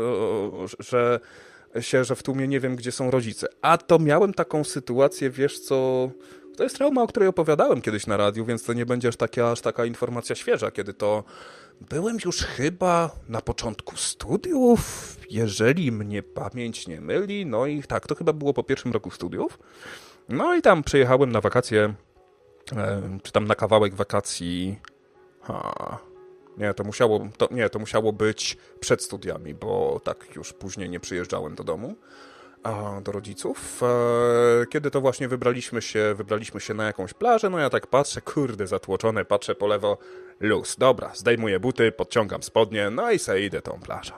że się, że w tłumie nie wiem, gdzie są rodzice. A to miałem taką sytuację, wiesz co, to jest trauma, o której opowiadałem kiedyś na radiu, więc to nie będzie aż taka, aż taka informacja świeża, kiedy to byłem już chyba na początku studiów, jeżeli mnie pamięć nie myli, no i tak, to chyba było po pierwszym roku studiów. No i tam przyjechałem na wakacje, e, czy tam na kawałek wakacji, ha, nie, to musiało, to, nie, to musiało być przed studiami, bo tak już później nie przyjeżdżałem do domu, a, do rodziców. E, kiedy to właśnie wybraliśmy się, wybraliśmy się na jakąś plażę, no ja tak patrzę, kurde, zatłoczone, patrzę po lewo, luz, dobra, zdejmuję buty, podciągam spodnie, no i se idę tą plażą.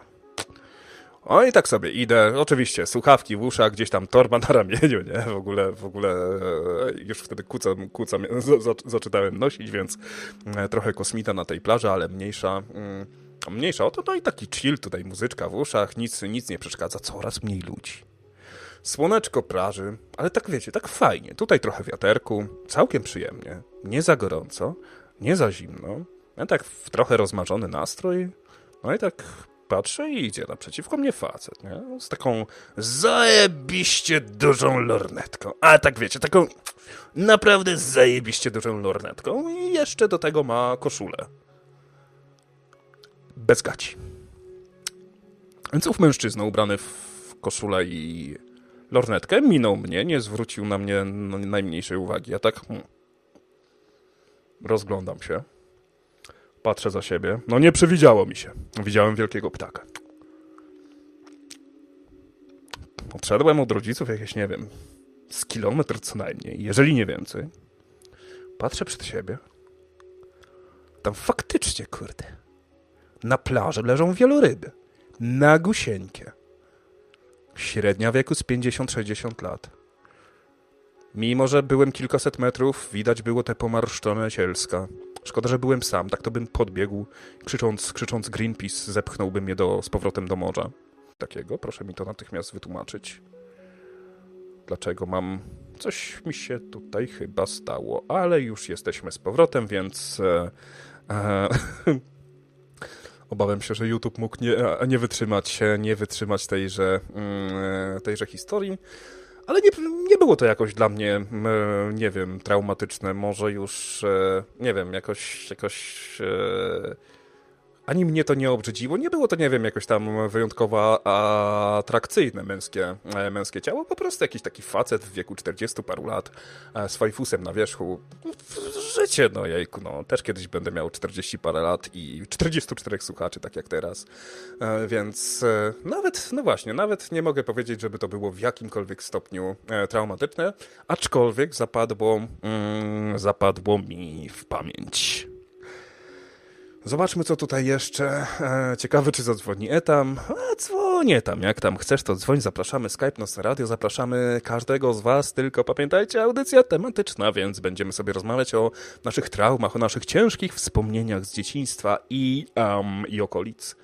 O i tak sobie idę, oczywiście słuchawki w uszach, gdzieś tam torba na ramieniu, nie, w ogóle, w ogóle e, już wtedy kuca, kuca zaczynałem nosić, więc e, trochę kosmita na tej plaży, ale mniejsza, mm, mniejsza, oto no i taki chill, tutaj muzyczka w uszach, nic, nic nie przeszkadza, coraz mniej ludzi. Słoneczko praży, ale tak wiecie, tak fajnie, tutaj trochę wiaterku, całkiem przyjemnie, nie za gorąco, nie za zimno, ja tak w trochę rozmarzony nastrój, no i tak patrzę i idzie naprzeciwko mnie facet, nie? Z taką zajebiście dużą lornetką. A tak wiecie, taką naprawdę zajebiście dużą lornetką i jeszcze do tego ma koszulę. Bez gaci. Więc ów mężczyzna ubrany w koszulę i lornetkę minął mnie, nie zwrócił na mnie najmniejszej uwagi. Ja tak hmm, rozglądam się. Patrzę za siebie. No nie przewidziało mi się. Widziałem wielkiego ptaka. Odszedłem od rodziców jakieś, nie wiem, z kilometr co najmniej, jeżeli nie więcej. Patrzę przed siebie. Tam faktycznie, kurde, na plaży leżą wieloryby. Nagusieńkie. Średnia wieku z pięćdziesiąt sześćdziesiąt lat. Mimo że byłem kilkaset metrów, widać było te pomarszczone cielska. Szkoda, że byłem sam, tak to bym podbiegł, krzycząc, krzycząc Greenpeace, zepchnąłbym je do, z powrotem do morza. Takiego, proszę mi to natychmiast wytłumaczyć. Dlaczego mam... Coś mi się tutaj chyba stało, ale już jesteśmy z powrotem, więc... E, e, obawiam się, że YouTube mógł nie, nie wytrzymać, nie wytrzymać tejże, tejże historii. Ale nie, nie było to jakoś dla mnie, nie wiem, traumatyczne. Może już, nie wiem, jakoś, jakoś ani mnie to nie obrzydziło. Nie było to, nie wiem, jakoś tam wyjątkowo atrakcyjne męskie, męskie ciało. Po prostu jakiś taki facet w wieku czterdziestu paru lat z fajfusem na wierzchu. Życie, no jejku, no. Też kiedyś będę miał czterdzieści parę lat i czterdziestu czterech słuchaczy, tak jak teraz. Więc nawet, no właśnie, nawet nie mogę powiedzieć, żeby to było w jakimkolwiek stopniu traumatyczne, aczkolwiek zapadło, mm, zapadło mi w pamięć. Zobaczmy, co tutaj jeszcze. E, ciekawe, czy zadzwoni Etam. A, dzwonię tam, jak tam chcesz, to dzwoń. Zapraszamy Skype, Nocne Radio, zapraszamy każdego z was, tylko pamiętajcie, audycja tematyczna, więc będziemy sobie rozmawiać o naszych traumach, o naszych ciężkich wspomnieniach z dzieciństwa i, um, i okolic.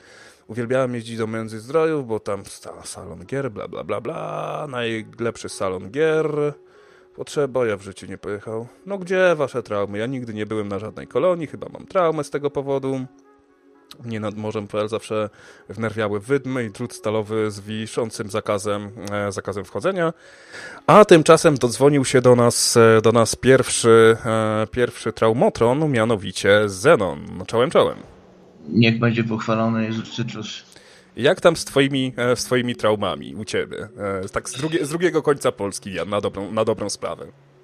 Uwielbiałem jeździć do Międzyzdrojów, bo tam salon gier, bla, bla, bla, bla. Najlepszy salon gier. Potrzeba, ja w życiu nie pojechał. No gdzie wasze traumy? Ja nigdy nie byłem na żadnej kolonii, chyba mam traumę z tego powodu. Mnie nad morzem P L zawsze wnerwiały wydmy i drut stalowy z wiszącym zakazem, e, zakazem wchodzenia. A tymczasem dodzwonił się do nas, e, do nas pierwszy, e, pierwszy traumotron, mianowicie Zenon. Czołem, czołem. Niech będzie pochwalony Jezus Cytrus. Jak tam z twoimi, e, z twoimi traumami u ciebie? E, tak z, drugie, z drugiego końca Polski, Jan, na dobrą, na dobrą sprawę.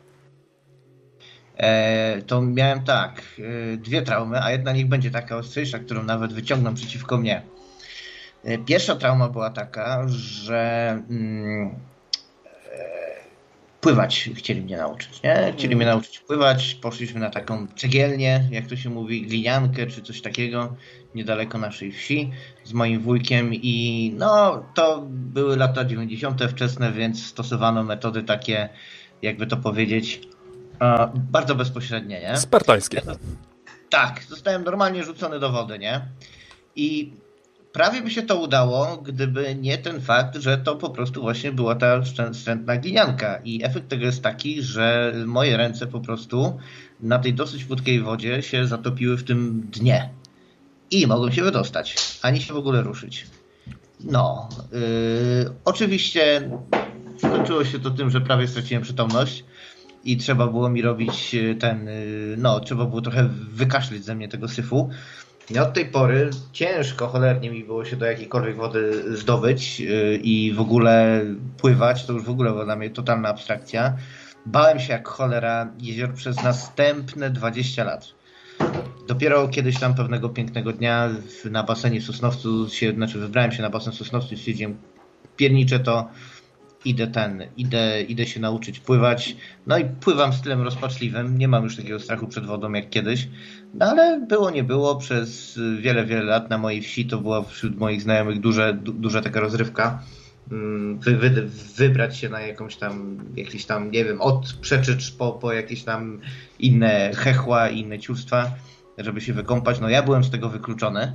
E, to miałem tak, e, dwie traumy, a jedna niech będzie taka ostrzejsza, którą nawet wyciągną przeciwko mnie. E, pierwsza trauma była taka, że mm, e, pływać chcieli mnie nauczyć, nie? Chcieli mnie nauczyć pływać, poszliśmy na taką cegielnię, jak to się mówi, gliniankę czy coś takiego, niedaleko naszej wsi z moim wujkiem i no to były lata dziewięćdziesiąte wczesne, więc stosowano metody takie, jakby to powiedzieć, e, bardzo bezpośrednie, nie? Spartańskie. Tak, zostałem normalnie rzucony do wody, nie? I prawie by się to udało, gdyby nie ten fakt, że to po prostu właśnie była ta wstrętna glinianka. I efekt tego jest taki, że moje ręce po prostu na tej dosyć płytkiej wodzie się zatopiły w tym dnie. I mogą się wydostać, ani się w ogóle ruszyć. No, yy, oczywiście skończyło się to tym, że prawie straciłem przytomność i trzeba było mi robić ten, yy, no, trzeba było trochę wykaszlić ze mnie tego syfu. I od tej pory ciężko cholernie mi było się do jakiejkolwiek wody zdobyć yy, i w ogóle pływać, to już w ogóle była dla mnie totalna abstrakcja. Bałem się jak cholera jezior przez następne dwadzieścia lat. Dopiero kiedyś tam pewnego pięknego dnia na basenie w Sosnowcu się, znaczy wybrałem się na basen w Sosnowcu i stwierdziłem, pierniczę to, idę ten, idę, idę się nauczyć pływać. No i pływam stylem rozpaczliwym, nie mam już takiego strachu przed wodą jak kiedyś, no ale było nie było, przez wiele, wiele lat na mojej wsi to była wśród moich znajomych duże, du, duża taka rozrywka. Wy, wy, wybrać się na jakąś tam, jakieś tam, nie wiem, od przeczycz po, po jakieś tam inne hechła i inne ciurstwa, żeby się wykąpać. No ja byłem z tego wykluczony,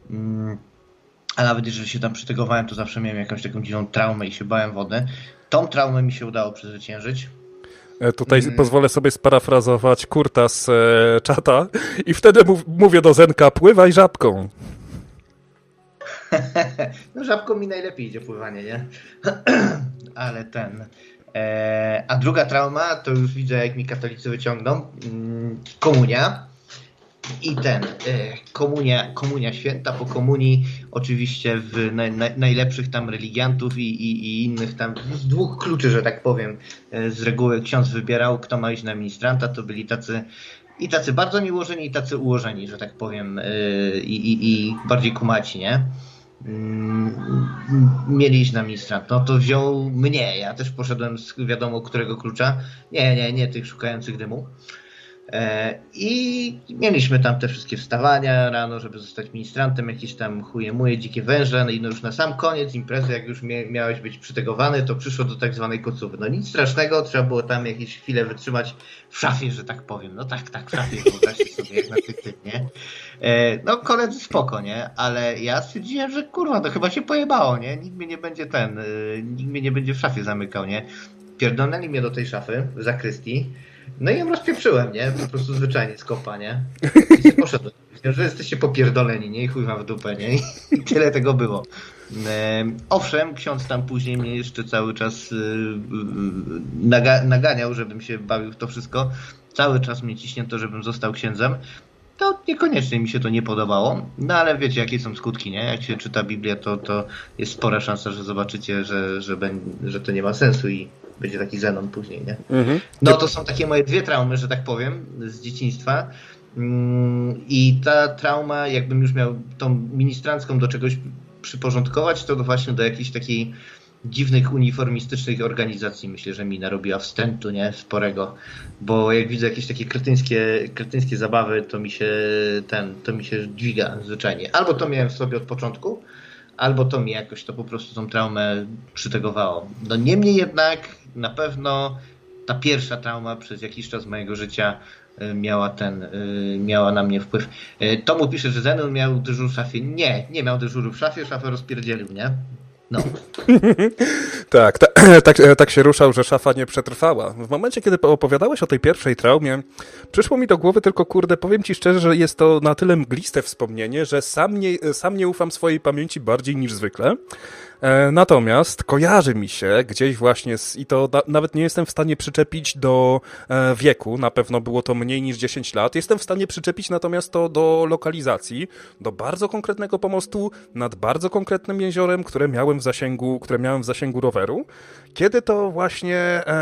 a nawet jeżeli się tam przytygowałem, to zawsze miałem jakąś taką dziwną traumę i się bałem wody. Tą traumę mi się udało przezwyciężyć. Tutaj hmm. pozwolę sobie sparafrazować Kurta z e, czata i wtedy mów, mówię do Zenka, pływaj żabką. No żabką mi najlepiej idzie pływanie, nie? Ale ten... E, a druga trauma, to już widzę jak mi katolicy wyciągną, komunia. I ten, e, komunia, komunia święta, po komunii oczywiście w na, na, najlepszych tam religiantów i, i, i innych tam, z dwóch kluczy, że tak powiem, e, z reguły ksiądz wybierał, kto ma iść na ministranta, to byli tacy i tacy bardzo miłożeni i tacy ułożeni, że tak powiem, e, i, i, i bardziej kumaci, nie? Mieli iść na ministrant, no to wziął mnie, ja też poszedłem z wiadomo którego klucza, nie, nie, nie tych szukających dymu. I mieliśmy tam te wszystkie wstawania rano, żeby zostać ministrantem, jakieś tam chuje muje, dzikie węże, no i no już na sam koniec imprezy, jak już miałeś być przytegowany, to przyszło do tak zwanej kocówy. No nic strasznego, trzeba było tam jakieś chwilę wytrzymać w szafie, że tak powiem. No tak, tak, w szafie, wyobraźcie sobie, jak na tyk, nie? No koledzy spoko, nie? Ale ja stwierdziłem, że kurwa, to chyba się pojebało, nie? Nikt mnie nie będzie ten, nikt mnie nie będzie w szafie zamykał, nie? Pierdolnęli mnie do tej szafy, w zakrystii. No i ją rozpieprzyłem, nie? Po prostu zwyczajnie z kopa, nie? I poszedłem. Że jesteście popierdoleni, nie? I chuj wam w dupę, nie? I tyle tego było. E, owszem, ksiądz tam później mnie jeszcze cały czas e, naga naganiał, żebym się bawił w to wszystko. Cały czas mnie ciśnięto, żebym został księdzem. To niekoniecznie mi się to nie podobało. No ale wiecie, jakie są skutki, nie? Jak się czyta Biblię, to, to jest spora szansa, że zobaczycie, że, że, że to nie ma sensu i będzie taki Zenon później, nie? Mhm. No to są takie moje dwie traumy, że tak powiem, z dzieciństwa. I ta trauma, jakbym już miał tą ministrancką do czegoś przyporządkować, to właśnie do jakiejś takiej dziwnych uniformistycznych organizacji, myślę, że mi narobiła wstrętu, nie? Sporego. Bo jak widzę jakieś takie kretyńskie, kretyńskie zabawy, to mi się ten, to mi się dźwiga zwyczajnie. Albo to miałem w sobie od początku, albo to mi jakoś to po prostu tą traumę przytegowało. No niemniej jednak na pewno ta pierwsza trauma przez jakiś czas mojego życia miała ten, miała na mnie wpływ. Tomu pisze, że Zenon miał dyżur w szafie. Nie, nie miał dyżuru w szafie, szafę rozpierdzielił, nie? No. tak, ta, tak, tak się ruszał, że szafa nie przetrwała. W momencie, kiedy opowiadałeś o tej pierwszej traumie, przyszło mi do głowy tylko, kurde, powiem ci szczerze, że jest to na tyle mgliste wspomnienie, że sam nie, sam nie ufam swojej pamięci bardziej niż zwykle. E, natomiast kojarzy mi się gdzieś właśnie, z, i to na, nawet nie jestem w stanie przyczepić do e, wieku, na pewno było to mniej niż dziesięć lat, jestem w stanie przyczepić natomiast to do lokalizacji, do bardzo konkretnego pomostu nad bardzo konkretnym jeziorem, które miałem w zasięgu, które miałem w zasięgu roweru, kiedy to właśnie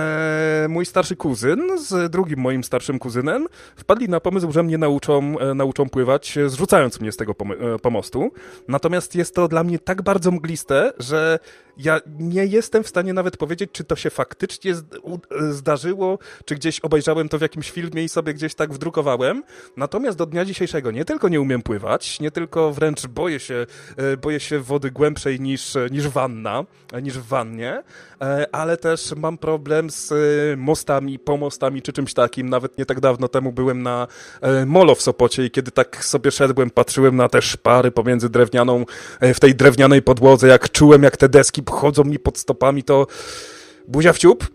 e, mój starszy kuzyn z drugim moim starszym kuzynem wpadli na pomysł, że mnie nauczą, e, nauczą pływać, zrzucając mnie z tego pom- e, pomostu. Natomiast jest to dla mnie tak bardzo mgliste, że ja nie jestem w stanie nawet powiedzieć, czy to się faktycznie zdarzyło, czy gdzieś obejrzałem to w jakimś filmie i sobie gdzieś tak wdrukowałem. Natomiast do dnia dzisiejszego nie tylko nie umiem pływać, nie tylko wręcz boję się, boję się wody głębszej niż, niż wanna, niż w wannie, ale też mam problem z mostami, pomostami czy czymś takim. Nawet nie tak dawno temu byłem na molo w Sopocie i kiedy tak sobie szedłem, patrzyłem na te szpary pomiędzy drewnianą, w tej drewnianej podłodze, jak czułem, jak te deski chodzą mi pod stopami, to buzia w ciup,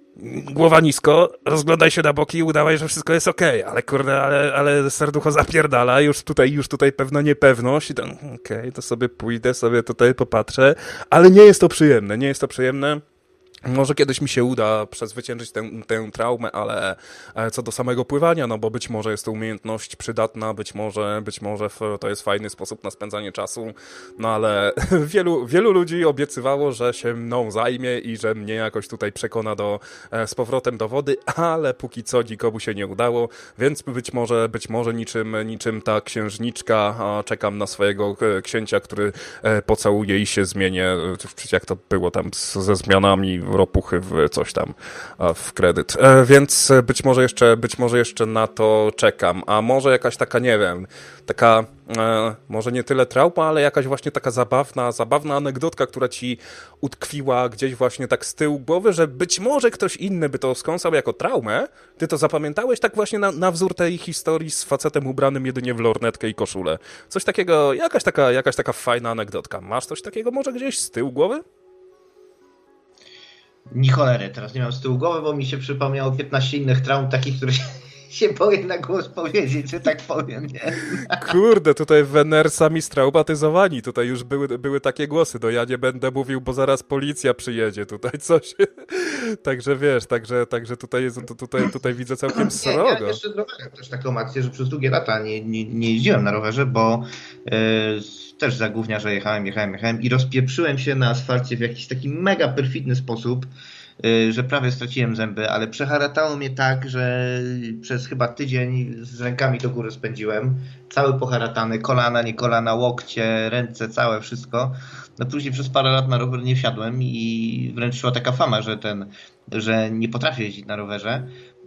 głowa nisko, rozglądaj się na boki i udawaj, że wszystko jest okej, okay. ale kurde, ale, ale serducho zapierdala, już tutaj, już tutaj pewna niepewność i to okej, okay, to sobie pójdę, sobie tutaj popatrzę, ale nie jest to przyjemne, nie jest to przyjemne. Może kiedyś mi się uda przezwyciężyć tę, tę traumę, ale co do samego pływania, no bo być może jest to umiejętność przydatna, być może, być może to jest fajny sposób na spędzanie czasu, no ale wielu, wielu ludzi obiecywało, że się mną zajmie i że mnie jakoś tutaj przekona do, z powrotem do wody, ale póki co nikomu się nie udało, więc być może, być może niczym, niczym ta księżniczka czekam na swojego księcia, który pocałuje i się zmienię, jak to było tam ze zmianami ropuchy w coś tam, w kredyt. E, więc być może jeszcze, być może jeszcze na to czekam. A może jakaś taka, nie wiem, taka, e, może nie tyle trauma, ale jakaś właśnie taka zabawna, zabawna anegdotka, która ci utkwiła gdzieś właśnie tak z tyłu głowy, że być może ktoś inny by to skąsał jako traumę. Ty to zapamiętałeś tak właśnie na, na wzór tej historii z facetem ubranym jedynie w lornetkę i koszulę. Coś takiego, jakaś taka, jakaś taka fajna anegdotka. Masz coś takiego może gdzieś z tyłu głowy? Ni cholery, teraz nie mam z tyłu głowy, bo mi się przypomniało piętnaście innych traum, takich, które się, się boję na głos powiedzieć, że tak powiem, nie? Kurde, tutaj W N R sami straumatyzowani, tutaj już były, były takie głosy, no ja nie będę mówił, bo zaraz policja przyjedzie, tutaj coś. Także wiesz, także, także tutaj, jest, tutaj, tutaj widzę całkiem srogo. Nie, ja jeszcze rowerem też taką akcję, że przez długie lata nie, nie, nie jeździłem na rowerze, bo yy, też za gówniarza jechałem, jechałem, jechałem i rozpieprzyłem się na asfalcie w jakiś taki mega perfidny sposób, yy, że prawie straciłem zęby, ale przeharatało mnie tak, że przez chyba tydzień z rękami do góry spędziłem. Cały poharatany, kolana, nie kolana, łokcie, ręce, całe wszystko. No później przez parę lat na rower nie wsiadłem i wręcz szła taka fama, że ten, że nie potrafię jeździć na rowerze.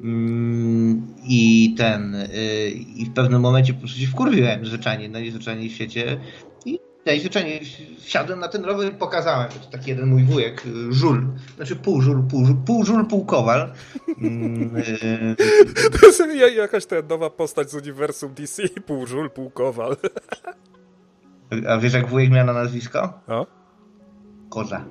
I ten, i w pewnym momencie po prostu się wkurwiłem zwyczajnie, najzwyczajniej w świecie i najzwyczajniej wsiadłem na ten rower i pokazałem. To taki jeden mój wujek, żul, znaczy pół żul, pół, pół żul, pół kowal. To jest jakaś ta nowa postać z uniwersum D C, pół żul, pół kowal. A wiesz, jak wujek miał na nazwisko? O? Koza.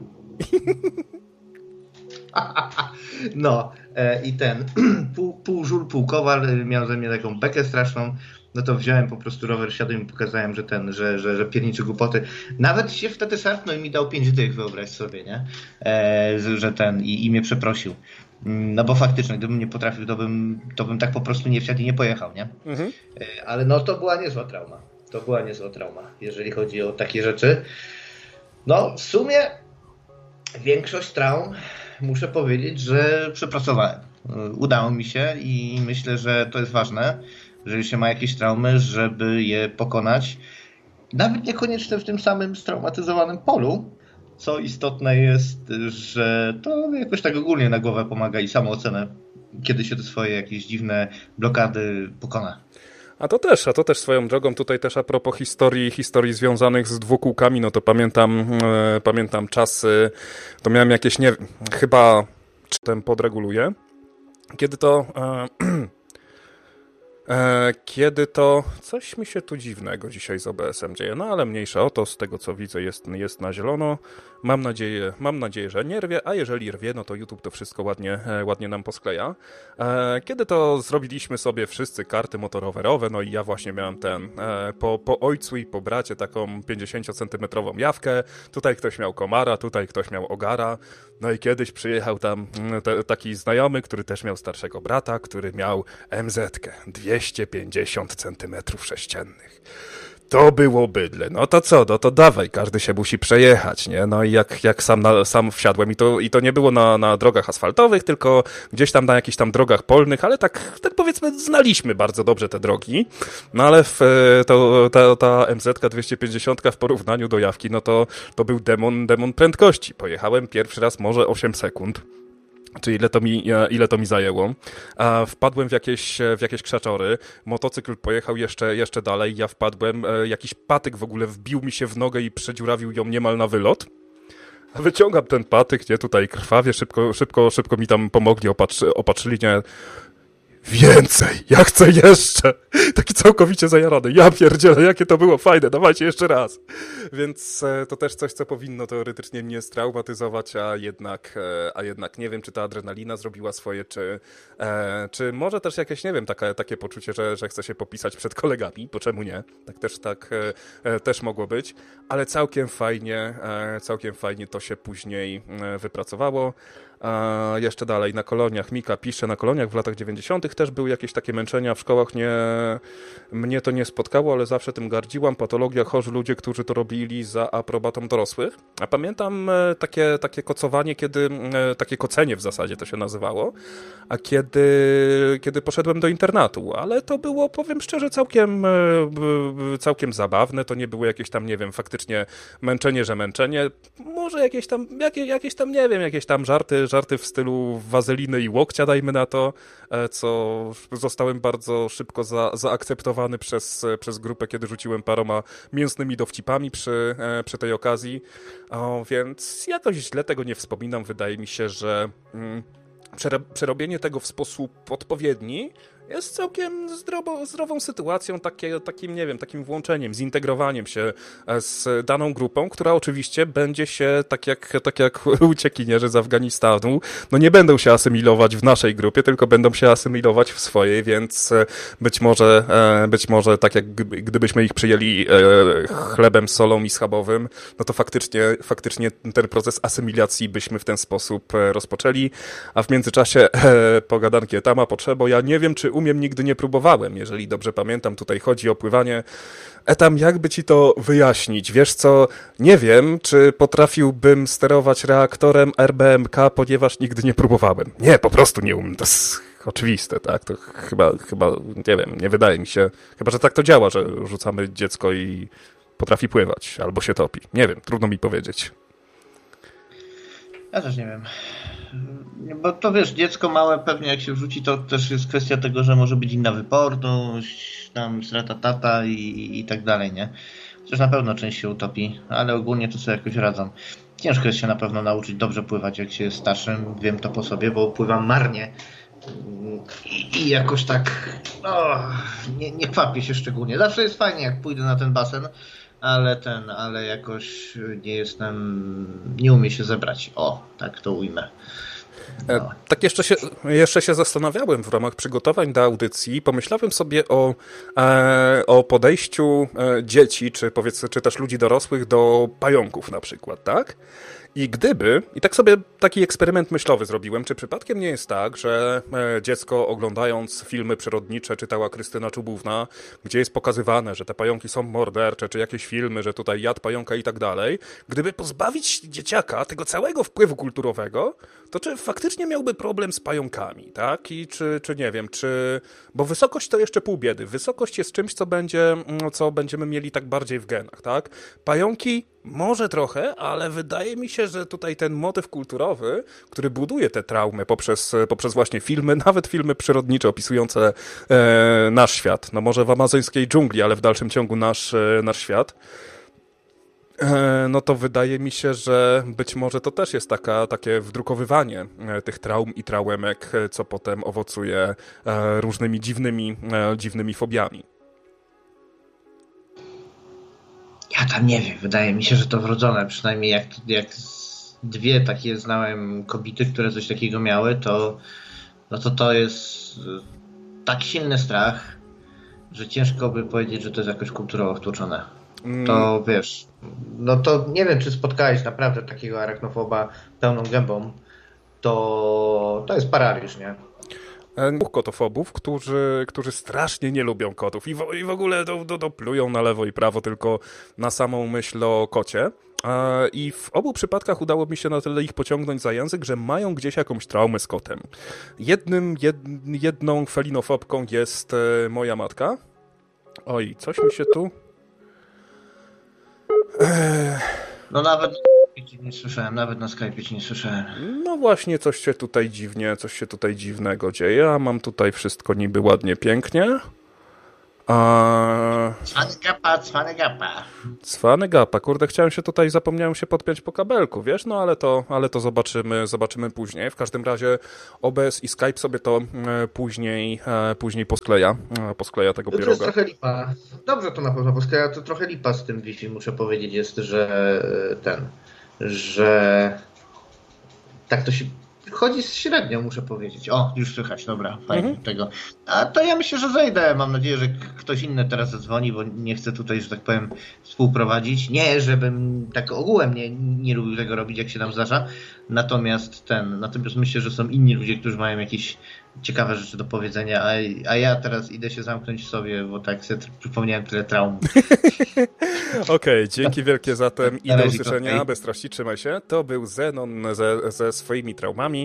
No e, i ten pół, pół żul, pół kowal miał ze mnie taką bekę straszną, no to wziąłem po prostu rower, siadłem i pokazałem, że ten, że, że, że pierniczy głupoty. Nawet się wtedy szarpnął i mi dał pięć dych, wyobraź sobie, nie? E, że ten i, i mnie przeprosił. No bo faktycznie, gdybym nie potrafił, to bym, to bym tak po prostu nie wsiadł i nie pojechał, nie? Mhm. E, ale no to była niezła trauma. To była niezła trauma, jeżeli chodzi o takie rzeczy. No w sumie większość traum, muszę powiedzieć, że przepracowałem. Udało mi się i myślę, że to jest ważne, jeżeli się ma jakieś traumy, żeby je pokonać. Nawet niekoniecznie w tym samym straumatyzowanym polu, co istotne jest, że to jakoś tak ogólnie na głowę pomaga i samoocenę, kiedy się te swoje jakieś dziwne blokady pokona. A to też, a to też swoją drogą, tutaj też a propos historii, historii związanych z dwukółkami, no to pamiętam, e, pamiętam czasy, to miałem jakieś, nie chyba, czy ten podreguluję, kiedy to... E, Kiedy to... Coś mi się tu dziwnego dzisiaj z O B S em dzieje, no ale mniejsza o to, z tego co widzę jest, jest na zielono. Mam nadzieję, mam nadzieję, że nie rwie, a jeżeli rwie, no to YouTube to wszystko ładnie, ładnie nam poskleja. Kiedy to zrobiliśmy sobie wszyscy karty motorowerowe, no i ja właśnie miałem ten, po, po ojcu i po bracie taką pięćdziesięciocentymetrową jawkę, tutaj ktoś miał komara, tutaj ktoś miał ogara, no i kiedyś przyjechał tam te, taki znajomy, który też miał starszego brata, który miał em zetkę, dwieście pięćdziesiąt centymetrów sześciennych. To było bydle. No to co? No to dawaj, każdy się musi przejechać, nie? No i jak, jak sam, na, sam wsiadłem i to, i to nie było na, na drogach asfaltowych, tylko gdzieś tam na jakichś tam drogach polnych, ale tak, tak powiedzmy znaliśmy bardzo dobrze te drogi. No ale w, to, ta, ta em zetka dwieście pięćdziesiąt w porównaniu do jawki, no to, to był demon, demon prędkości. Pojechałem pierwszy raz może osiem sekund. Czy ile to mi, ile to mi zajęło. A wpadłem w jakieś, w jakieś krzaczory, motocykl pojechał jeszcze, jeszcze dalej, ja wpadłem, jakiś patyk w ogóle wbił mi się w nogę i przedziurawił ją niemal na wylot. Wyciągam ten patyk, nie, tutaj krwawie, szybko, szybko, szybko mi tam pomogli, opatrzy, opatrzyli, nie. Więcej, ja chcę jeszcze. Taki całkowicie zajarany. Ja pierdzielę, jakie to było fajne, dawajcie jeszcze raz. Więc e, to też coś, co powinno teoretycznie mnie straumatyzować, a jednak, e, a jednak nie wiem, czy ta adrenalina zrobiła swoje, czy, e, czy może też jakieś, nie wiem, takie, takie poczucie, że, że chcę się popisać przed kolegami, bo czemu nie? Tak też, tak e, e, też mogło być, ale całkiem fajnie, e, całkiem fajnie to się później e, wypracowało. A jeszcze dalej, na koloniach, Mika pisze, na koloniach w latach dziewięćdziesiątych też były jakieś takie męczenia, w szkołach nie, mnie to nie spotkało, ale zawsze tym gardziłam, patologia, chorzy ludzie, którzy to robili za aprobatą dorosłych. A pamiętam takie, takie kocowanie, kiedy, takie kocenie w zasadzie to się nazywało, a kiedy, kiedy poszedłem do internatu, ale to było, powiem szczerze, całkiem, całkiem zabawne, to nie było jakieś tam, nie wiem, faktycznie męczenie, że męczenie, może jakieś tam, jakieś, jakieś tam, nie wiem, jakieś tam żarty, żarty w stylu wazeliny i łokcia, dajmy na to, co zostałem bardzo szybko za, zaakceptowany przez, przez grupę, kiedy rzuciłem paroma mięsnymi dowcipami przy, przy tej okazji, o, więc jakoś źle tego nie wspominam, wydaje mi się, że mm, przerobienie tego w sposób odpowiedni jest całkiem zdrowo, zdrową sytuacją, takie, takim, nie wiem, takim włączeniem, zintegrowaniem się z daną grupą, która oczywiście będzie się, tak jak, tak jak uciekinierzy z Afganistanu, no nie będą się asymilować w naszej grupie, tylko będą się asymilować w swojej, więc być może, być może tak jak gdybyśmy ich przyjęli chlebem, solą i schabowym, no to faktycznie, faktycznie ten proces asymilacji byśmy w ten sposób rozpoczęli, a w międzyczasie pogadanki etama potrzebo, ja nie wiem, czy umiem, nigdy nie próbowałem, jeżeli dobrze pamiętam, tutaj chodzi o pływanie. Etam, jakby ci to wyjaśnić? Wiesz co, nie wiem, czy potrafiłbym sterować reaktorem R B M K, ponieważ nigdy nie próbowałem. Nie, po prostu nie umiem, to jest oczywiste, tak? To chyba, chyba, nie wiem, nie wydaje mi się, chyba, że tak to działa, że rzucamy dziecko i potrafi pływać, albo się topi. Nie wiem, trudno mi powiedzieć. Ja też nie wiem. Bo to wiesz, dziecko małe pewnie jak się wrzuci, to też jest kwestia tego, że może być inna wyporność, tam sratatata i, i tak dalej, nie? Chociaż na pewno część się utopi, ale ogólnie to sobie jakoś radzą. Ciężko jest się na pewno nauczyć dobrze pływać, jak się jest starszym, wiem to po sobie, bo pływam marnie i, i jakoś tak o, nie, nie kwapię się szczególnie. Zawsze jest fajnie, jak pójdę na ten basen, ale ten, ale jakoś nie jestem, nie umiem się zebrać. O, tak to ujmę. No. Tak jeszcze się, jeszcze się zastanawiałem w ramach przygotowań do audycji, pomyślałem sobie o, e, o podejściu e, dzieci, czy powiedzmy, czy też ludzi dorosłych do pająków na przykład, tak? I gdyby, i tak sobie taki eksperyment myślowy zrobiłem, czy przypadkiem nie jest tak, że dziecko oglądając filmy przyrodnicze czytała Krystyna Czubówna, gdzie jest pokazywane, że te pająki są mordercze, czy jakieś filmy, że tutaj jad pająka i tak dalej, gdyby pozbawić dzieciaka tego całego wpływu kulturowego, to czy faktycznie miałby problem z pająkami, tak? I czy, czy nie wiem, czy... Bo wysokość to jeszcze pół biedy. Wysokość jest czymś, co będzie, co będziemy mieli tak bardziej w genach, tak? Pająki może trochę, ale wydaje mi się, że tutaj ten motyw kulturowy, który buduje tę traumę poprzez, poprzez właśnie filmy, nawet filmy przyrodnicze opisujące e, nasz świat, no może w amazońskiej dżungli, ale w dalszym ciągu nasz, e, nasz świat, No to wydaje mi się, że być może to też jest taka, takie wdrukowywanie tych traum i traumek, co potem owocuje różnymi dziwnymi, dziwnymi fobiami. Ja tam nie wiem, wydaje mi się, że to wrodzone, przynajmniej jak, jak dwie takie znałem kobiety, które coś takiego miały, to no to to jest tak silny strach, że ciężko by powiedzieć, że to jest jakoś kulturowo wtłoczone. Mm. To wiesz, no to nie wiem, czy spotkałeś naprawdę takiego arachnofoba pełną gębą, to to jest paraliż, nie? Dwóch kotofobów, którzy, którzy strasznie nie lubią kotów i w, i w ogóle do, do, do plują na lewo i prawo tylko na samą myśl o kocie. I w obu przypadkach udało mi się na tyle ich pociągnąć za język, że mają gdzieś jakąś traumę z kotem. Jednym, jed, jedną felinofobką jest moja matka. Oj, coś mi się tu... No nawet nie słyszałem, nawet na Skype'ie cię nie słyszałem. No właśnie, coś się tutaj dziwnie, coś się tutaj dziwnego dzieje, a mam tutaj wszystko niby ładnie, pięknie. A... Cwany gapa, cwany gapa. Cwany gapa, kurde, chciałem się tutaj, zapomniałem się podpiąć po kabelku, wiesz, no ale to, ale to zobaczymy, zobaczymy później. W każdym razie O B S i Skype sobie to e, później, e, później poskleja, e, poskleja tego pieroga. To jest trochę lipa. Dobrze to na pewno poskleja, to trochę lipa z tym Wi-Fi, muszę powiedzieć, jest, że ten, że tak to się chodzi średnio, muszę powiedzieć. O, już słychać, dobra, fajnie mhm. tego. A to ja myślę, że zejdę. Mam nadzieję, że ktoś inny teraz zadzwoni, bo nie chcę tutaj, że tak powiem, współprowadzić. Nie, żebym tak ogółem nie, nie lubił tego robić, jak się nam zdarza. Natomiast ten, natomiast myślę, że są inni ludzie, którzy mają jakieś ciekawe rzeczy do powiedzenia, a, a ja teraz idę się zamknąć w sobie, bo tak sobie przypomniałem tyle traum. Okej, okay, dzięki wielkie zatem i do usłyszenia. Okay. Bez treści, trzymaj się. To był Zenon ze, ze swoimi traumami.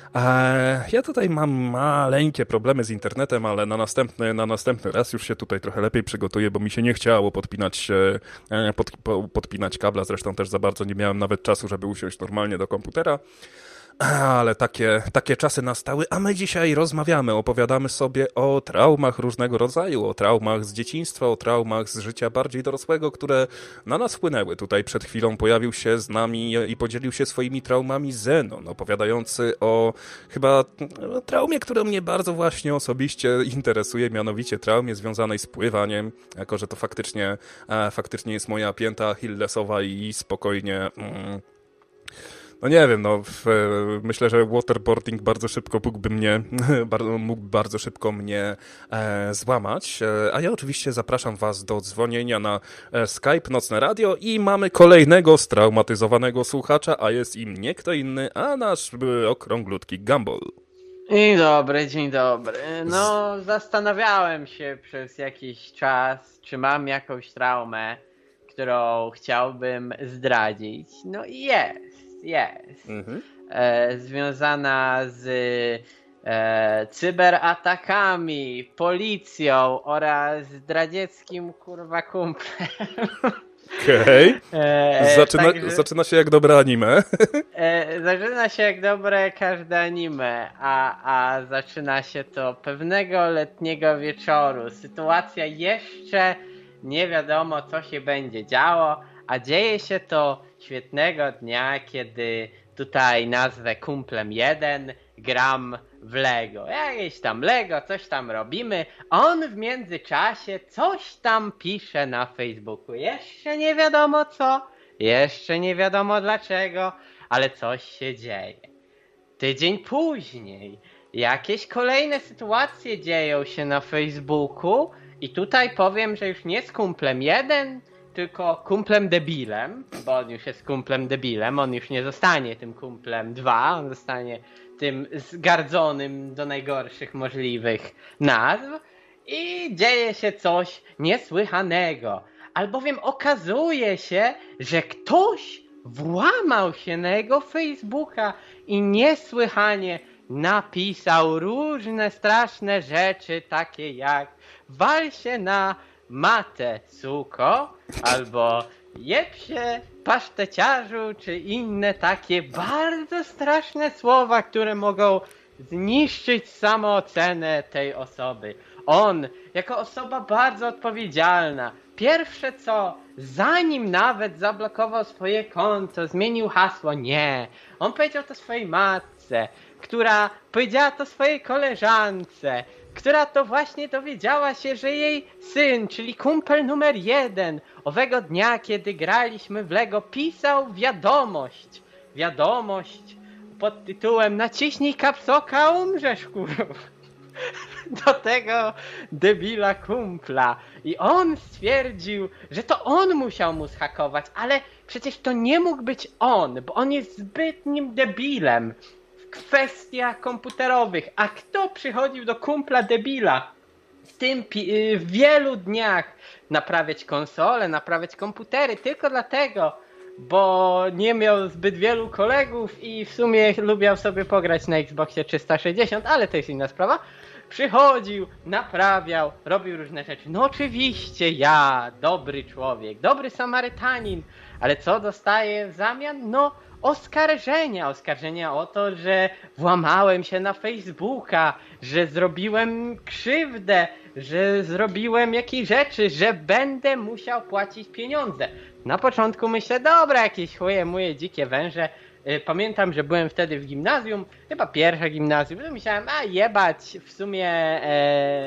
Ja tutaj mam maleńkie problemy z internetem, ale na następny, na następny raz już się tutaj trochę lepiej przygotuję, bo mi się nie chciało podpinać, pod, podpinać kabla, zresztą też za bardzo nie miałem nawet czasu, żeby usiąść normalnie do komputera. Ale takie, takie czasy nastały, a my dzisiaj rozmawiamy, opowiadamy sobie o traumach różnego rodzaju, o traumach z dzieciństwa, o traumach z życia bardziej dorosłego, które na nas wpłynęły. Tutaj przed chwilą pojawił się z nami i podzielił się swoimi traumami Zenon, opowiadający o chyba no, traumie, która mnie bardzo właśnie osobiście interesuje, mianowicie traumie związanej z pływaniem, jako że to faktycznie, e, faktycznie jest moja pięta achillesowa i spokojnie... Mm, No nie wiem, no w, myślę, że waterboarding bardzo szybko mógłby mnie, mógł bardzo szybko mnie e, złamać, e, a ja oczywiście zapraszam was do dzwonienia na e, Skype Nocne Radio i mamy kolejnego straumatyzowanego słuchacza, a jest im nie kto inny, a nasz e, okrąglutki Gumball. Dzień dobry, dzień dobry. No zastanawiałem się przez jakiś czas, czy mam jakąś traumę, którą chciałbym zdradzić. No i jest. Jest. Mhm. E, związana z e, cyberatakami, policją oraz zdradzieckim kurwa kumplem. Okej. Okay. Zaczyna, także, zaczyna się jak dobre anime. E, zaczyna się jak dobre każde anime, a, a zaczyna się to pewnego letniego wieczoru. Sytuacja jeszcze nie wiadomo, co się będzie działo, a dzieje się to świetnego dnia, kiedy tutaj nazwę kumplem jeden, gram w Lego. Jakieś tam Lego, coś tam robimy. On w międzyczasie coś tam pisze na Facebooku. Jeszcze nie wiadomo co, jeszcze nie wiadomo dlaczego, ale coś się dzieje. Tydzień później jakieś kolejne sytuacje dzieją się na Facebooku i tutaj powiem, że już nie z kumplem jeden, tylko kumplem debilem, bo on już jest kumplem debilem, on już nie zostanie tym kumplem dwa, on zostanie tym zgardzonym do najgorszych możliwych nazw i dzieje się coś niesłychanego, albowiem okazuje się, że ktoś włamał się na jego Facebooka i niesłychanie napisał różne straszne rzeczy, takie jak wal się na matę, suko, albo jeb się, paszteciarzu, czy inne takie bardzo straszne słowa, które mogą zniszczyć samoocenę tej osoby. On, jako osoba bardzo odpowiedzialna, pierwsze co, zanim nawet zablokował swoje konto, zmienił hasło, nie. On powiedział to swojej matce, która powiedziała to swojej koleżance, która to właśnie dowiedziała się, że jej syn, czyli kumpel numer jeden, owego dnia, kiedy graliśmy w Lego, pisał wiadomość. Wiadomość pod tytułem naciśnij kapsoka, umrzesz, kurwa. Do tego debila kumpla. I on stwierdził, że to on musiał mu zhakować, ale przecież to nie mógł być on, bo on jest zbytnim debilem w kwestiach komputerowych. A kto przychodził do kumpla debila w tym pi- w wielu dniach naprawiać konsole, naprawiać komputery tylko dlatego, bo nie miał zbyt wielu kolegów i w sumie lubiał sobie pograć na Xboxie trzysta sześćdziesiąt, ale to jest inna sprawa. Przychodził, naprawiał, robił różne rzeczy. No oczywiście ja, dobry człowiek, dobry Samarytanin, ale co dostaję w zamian? No oskarżenia, oskarżenia o to, że włamałem się na Facebooka, że zrobiłem krzywdę, że zrobiłem jakieś rzeczy, że będę musiał płacić pieniądze. Na początku myślę, dobra, jakieś chuje, moje dzikie węże. Pamiętam, że byłem wtedy w gimnazjum, chyba pierwsze gimnazjum, myślałem, a jebać, w sumie e,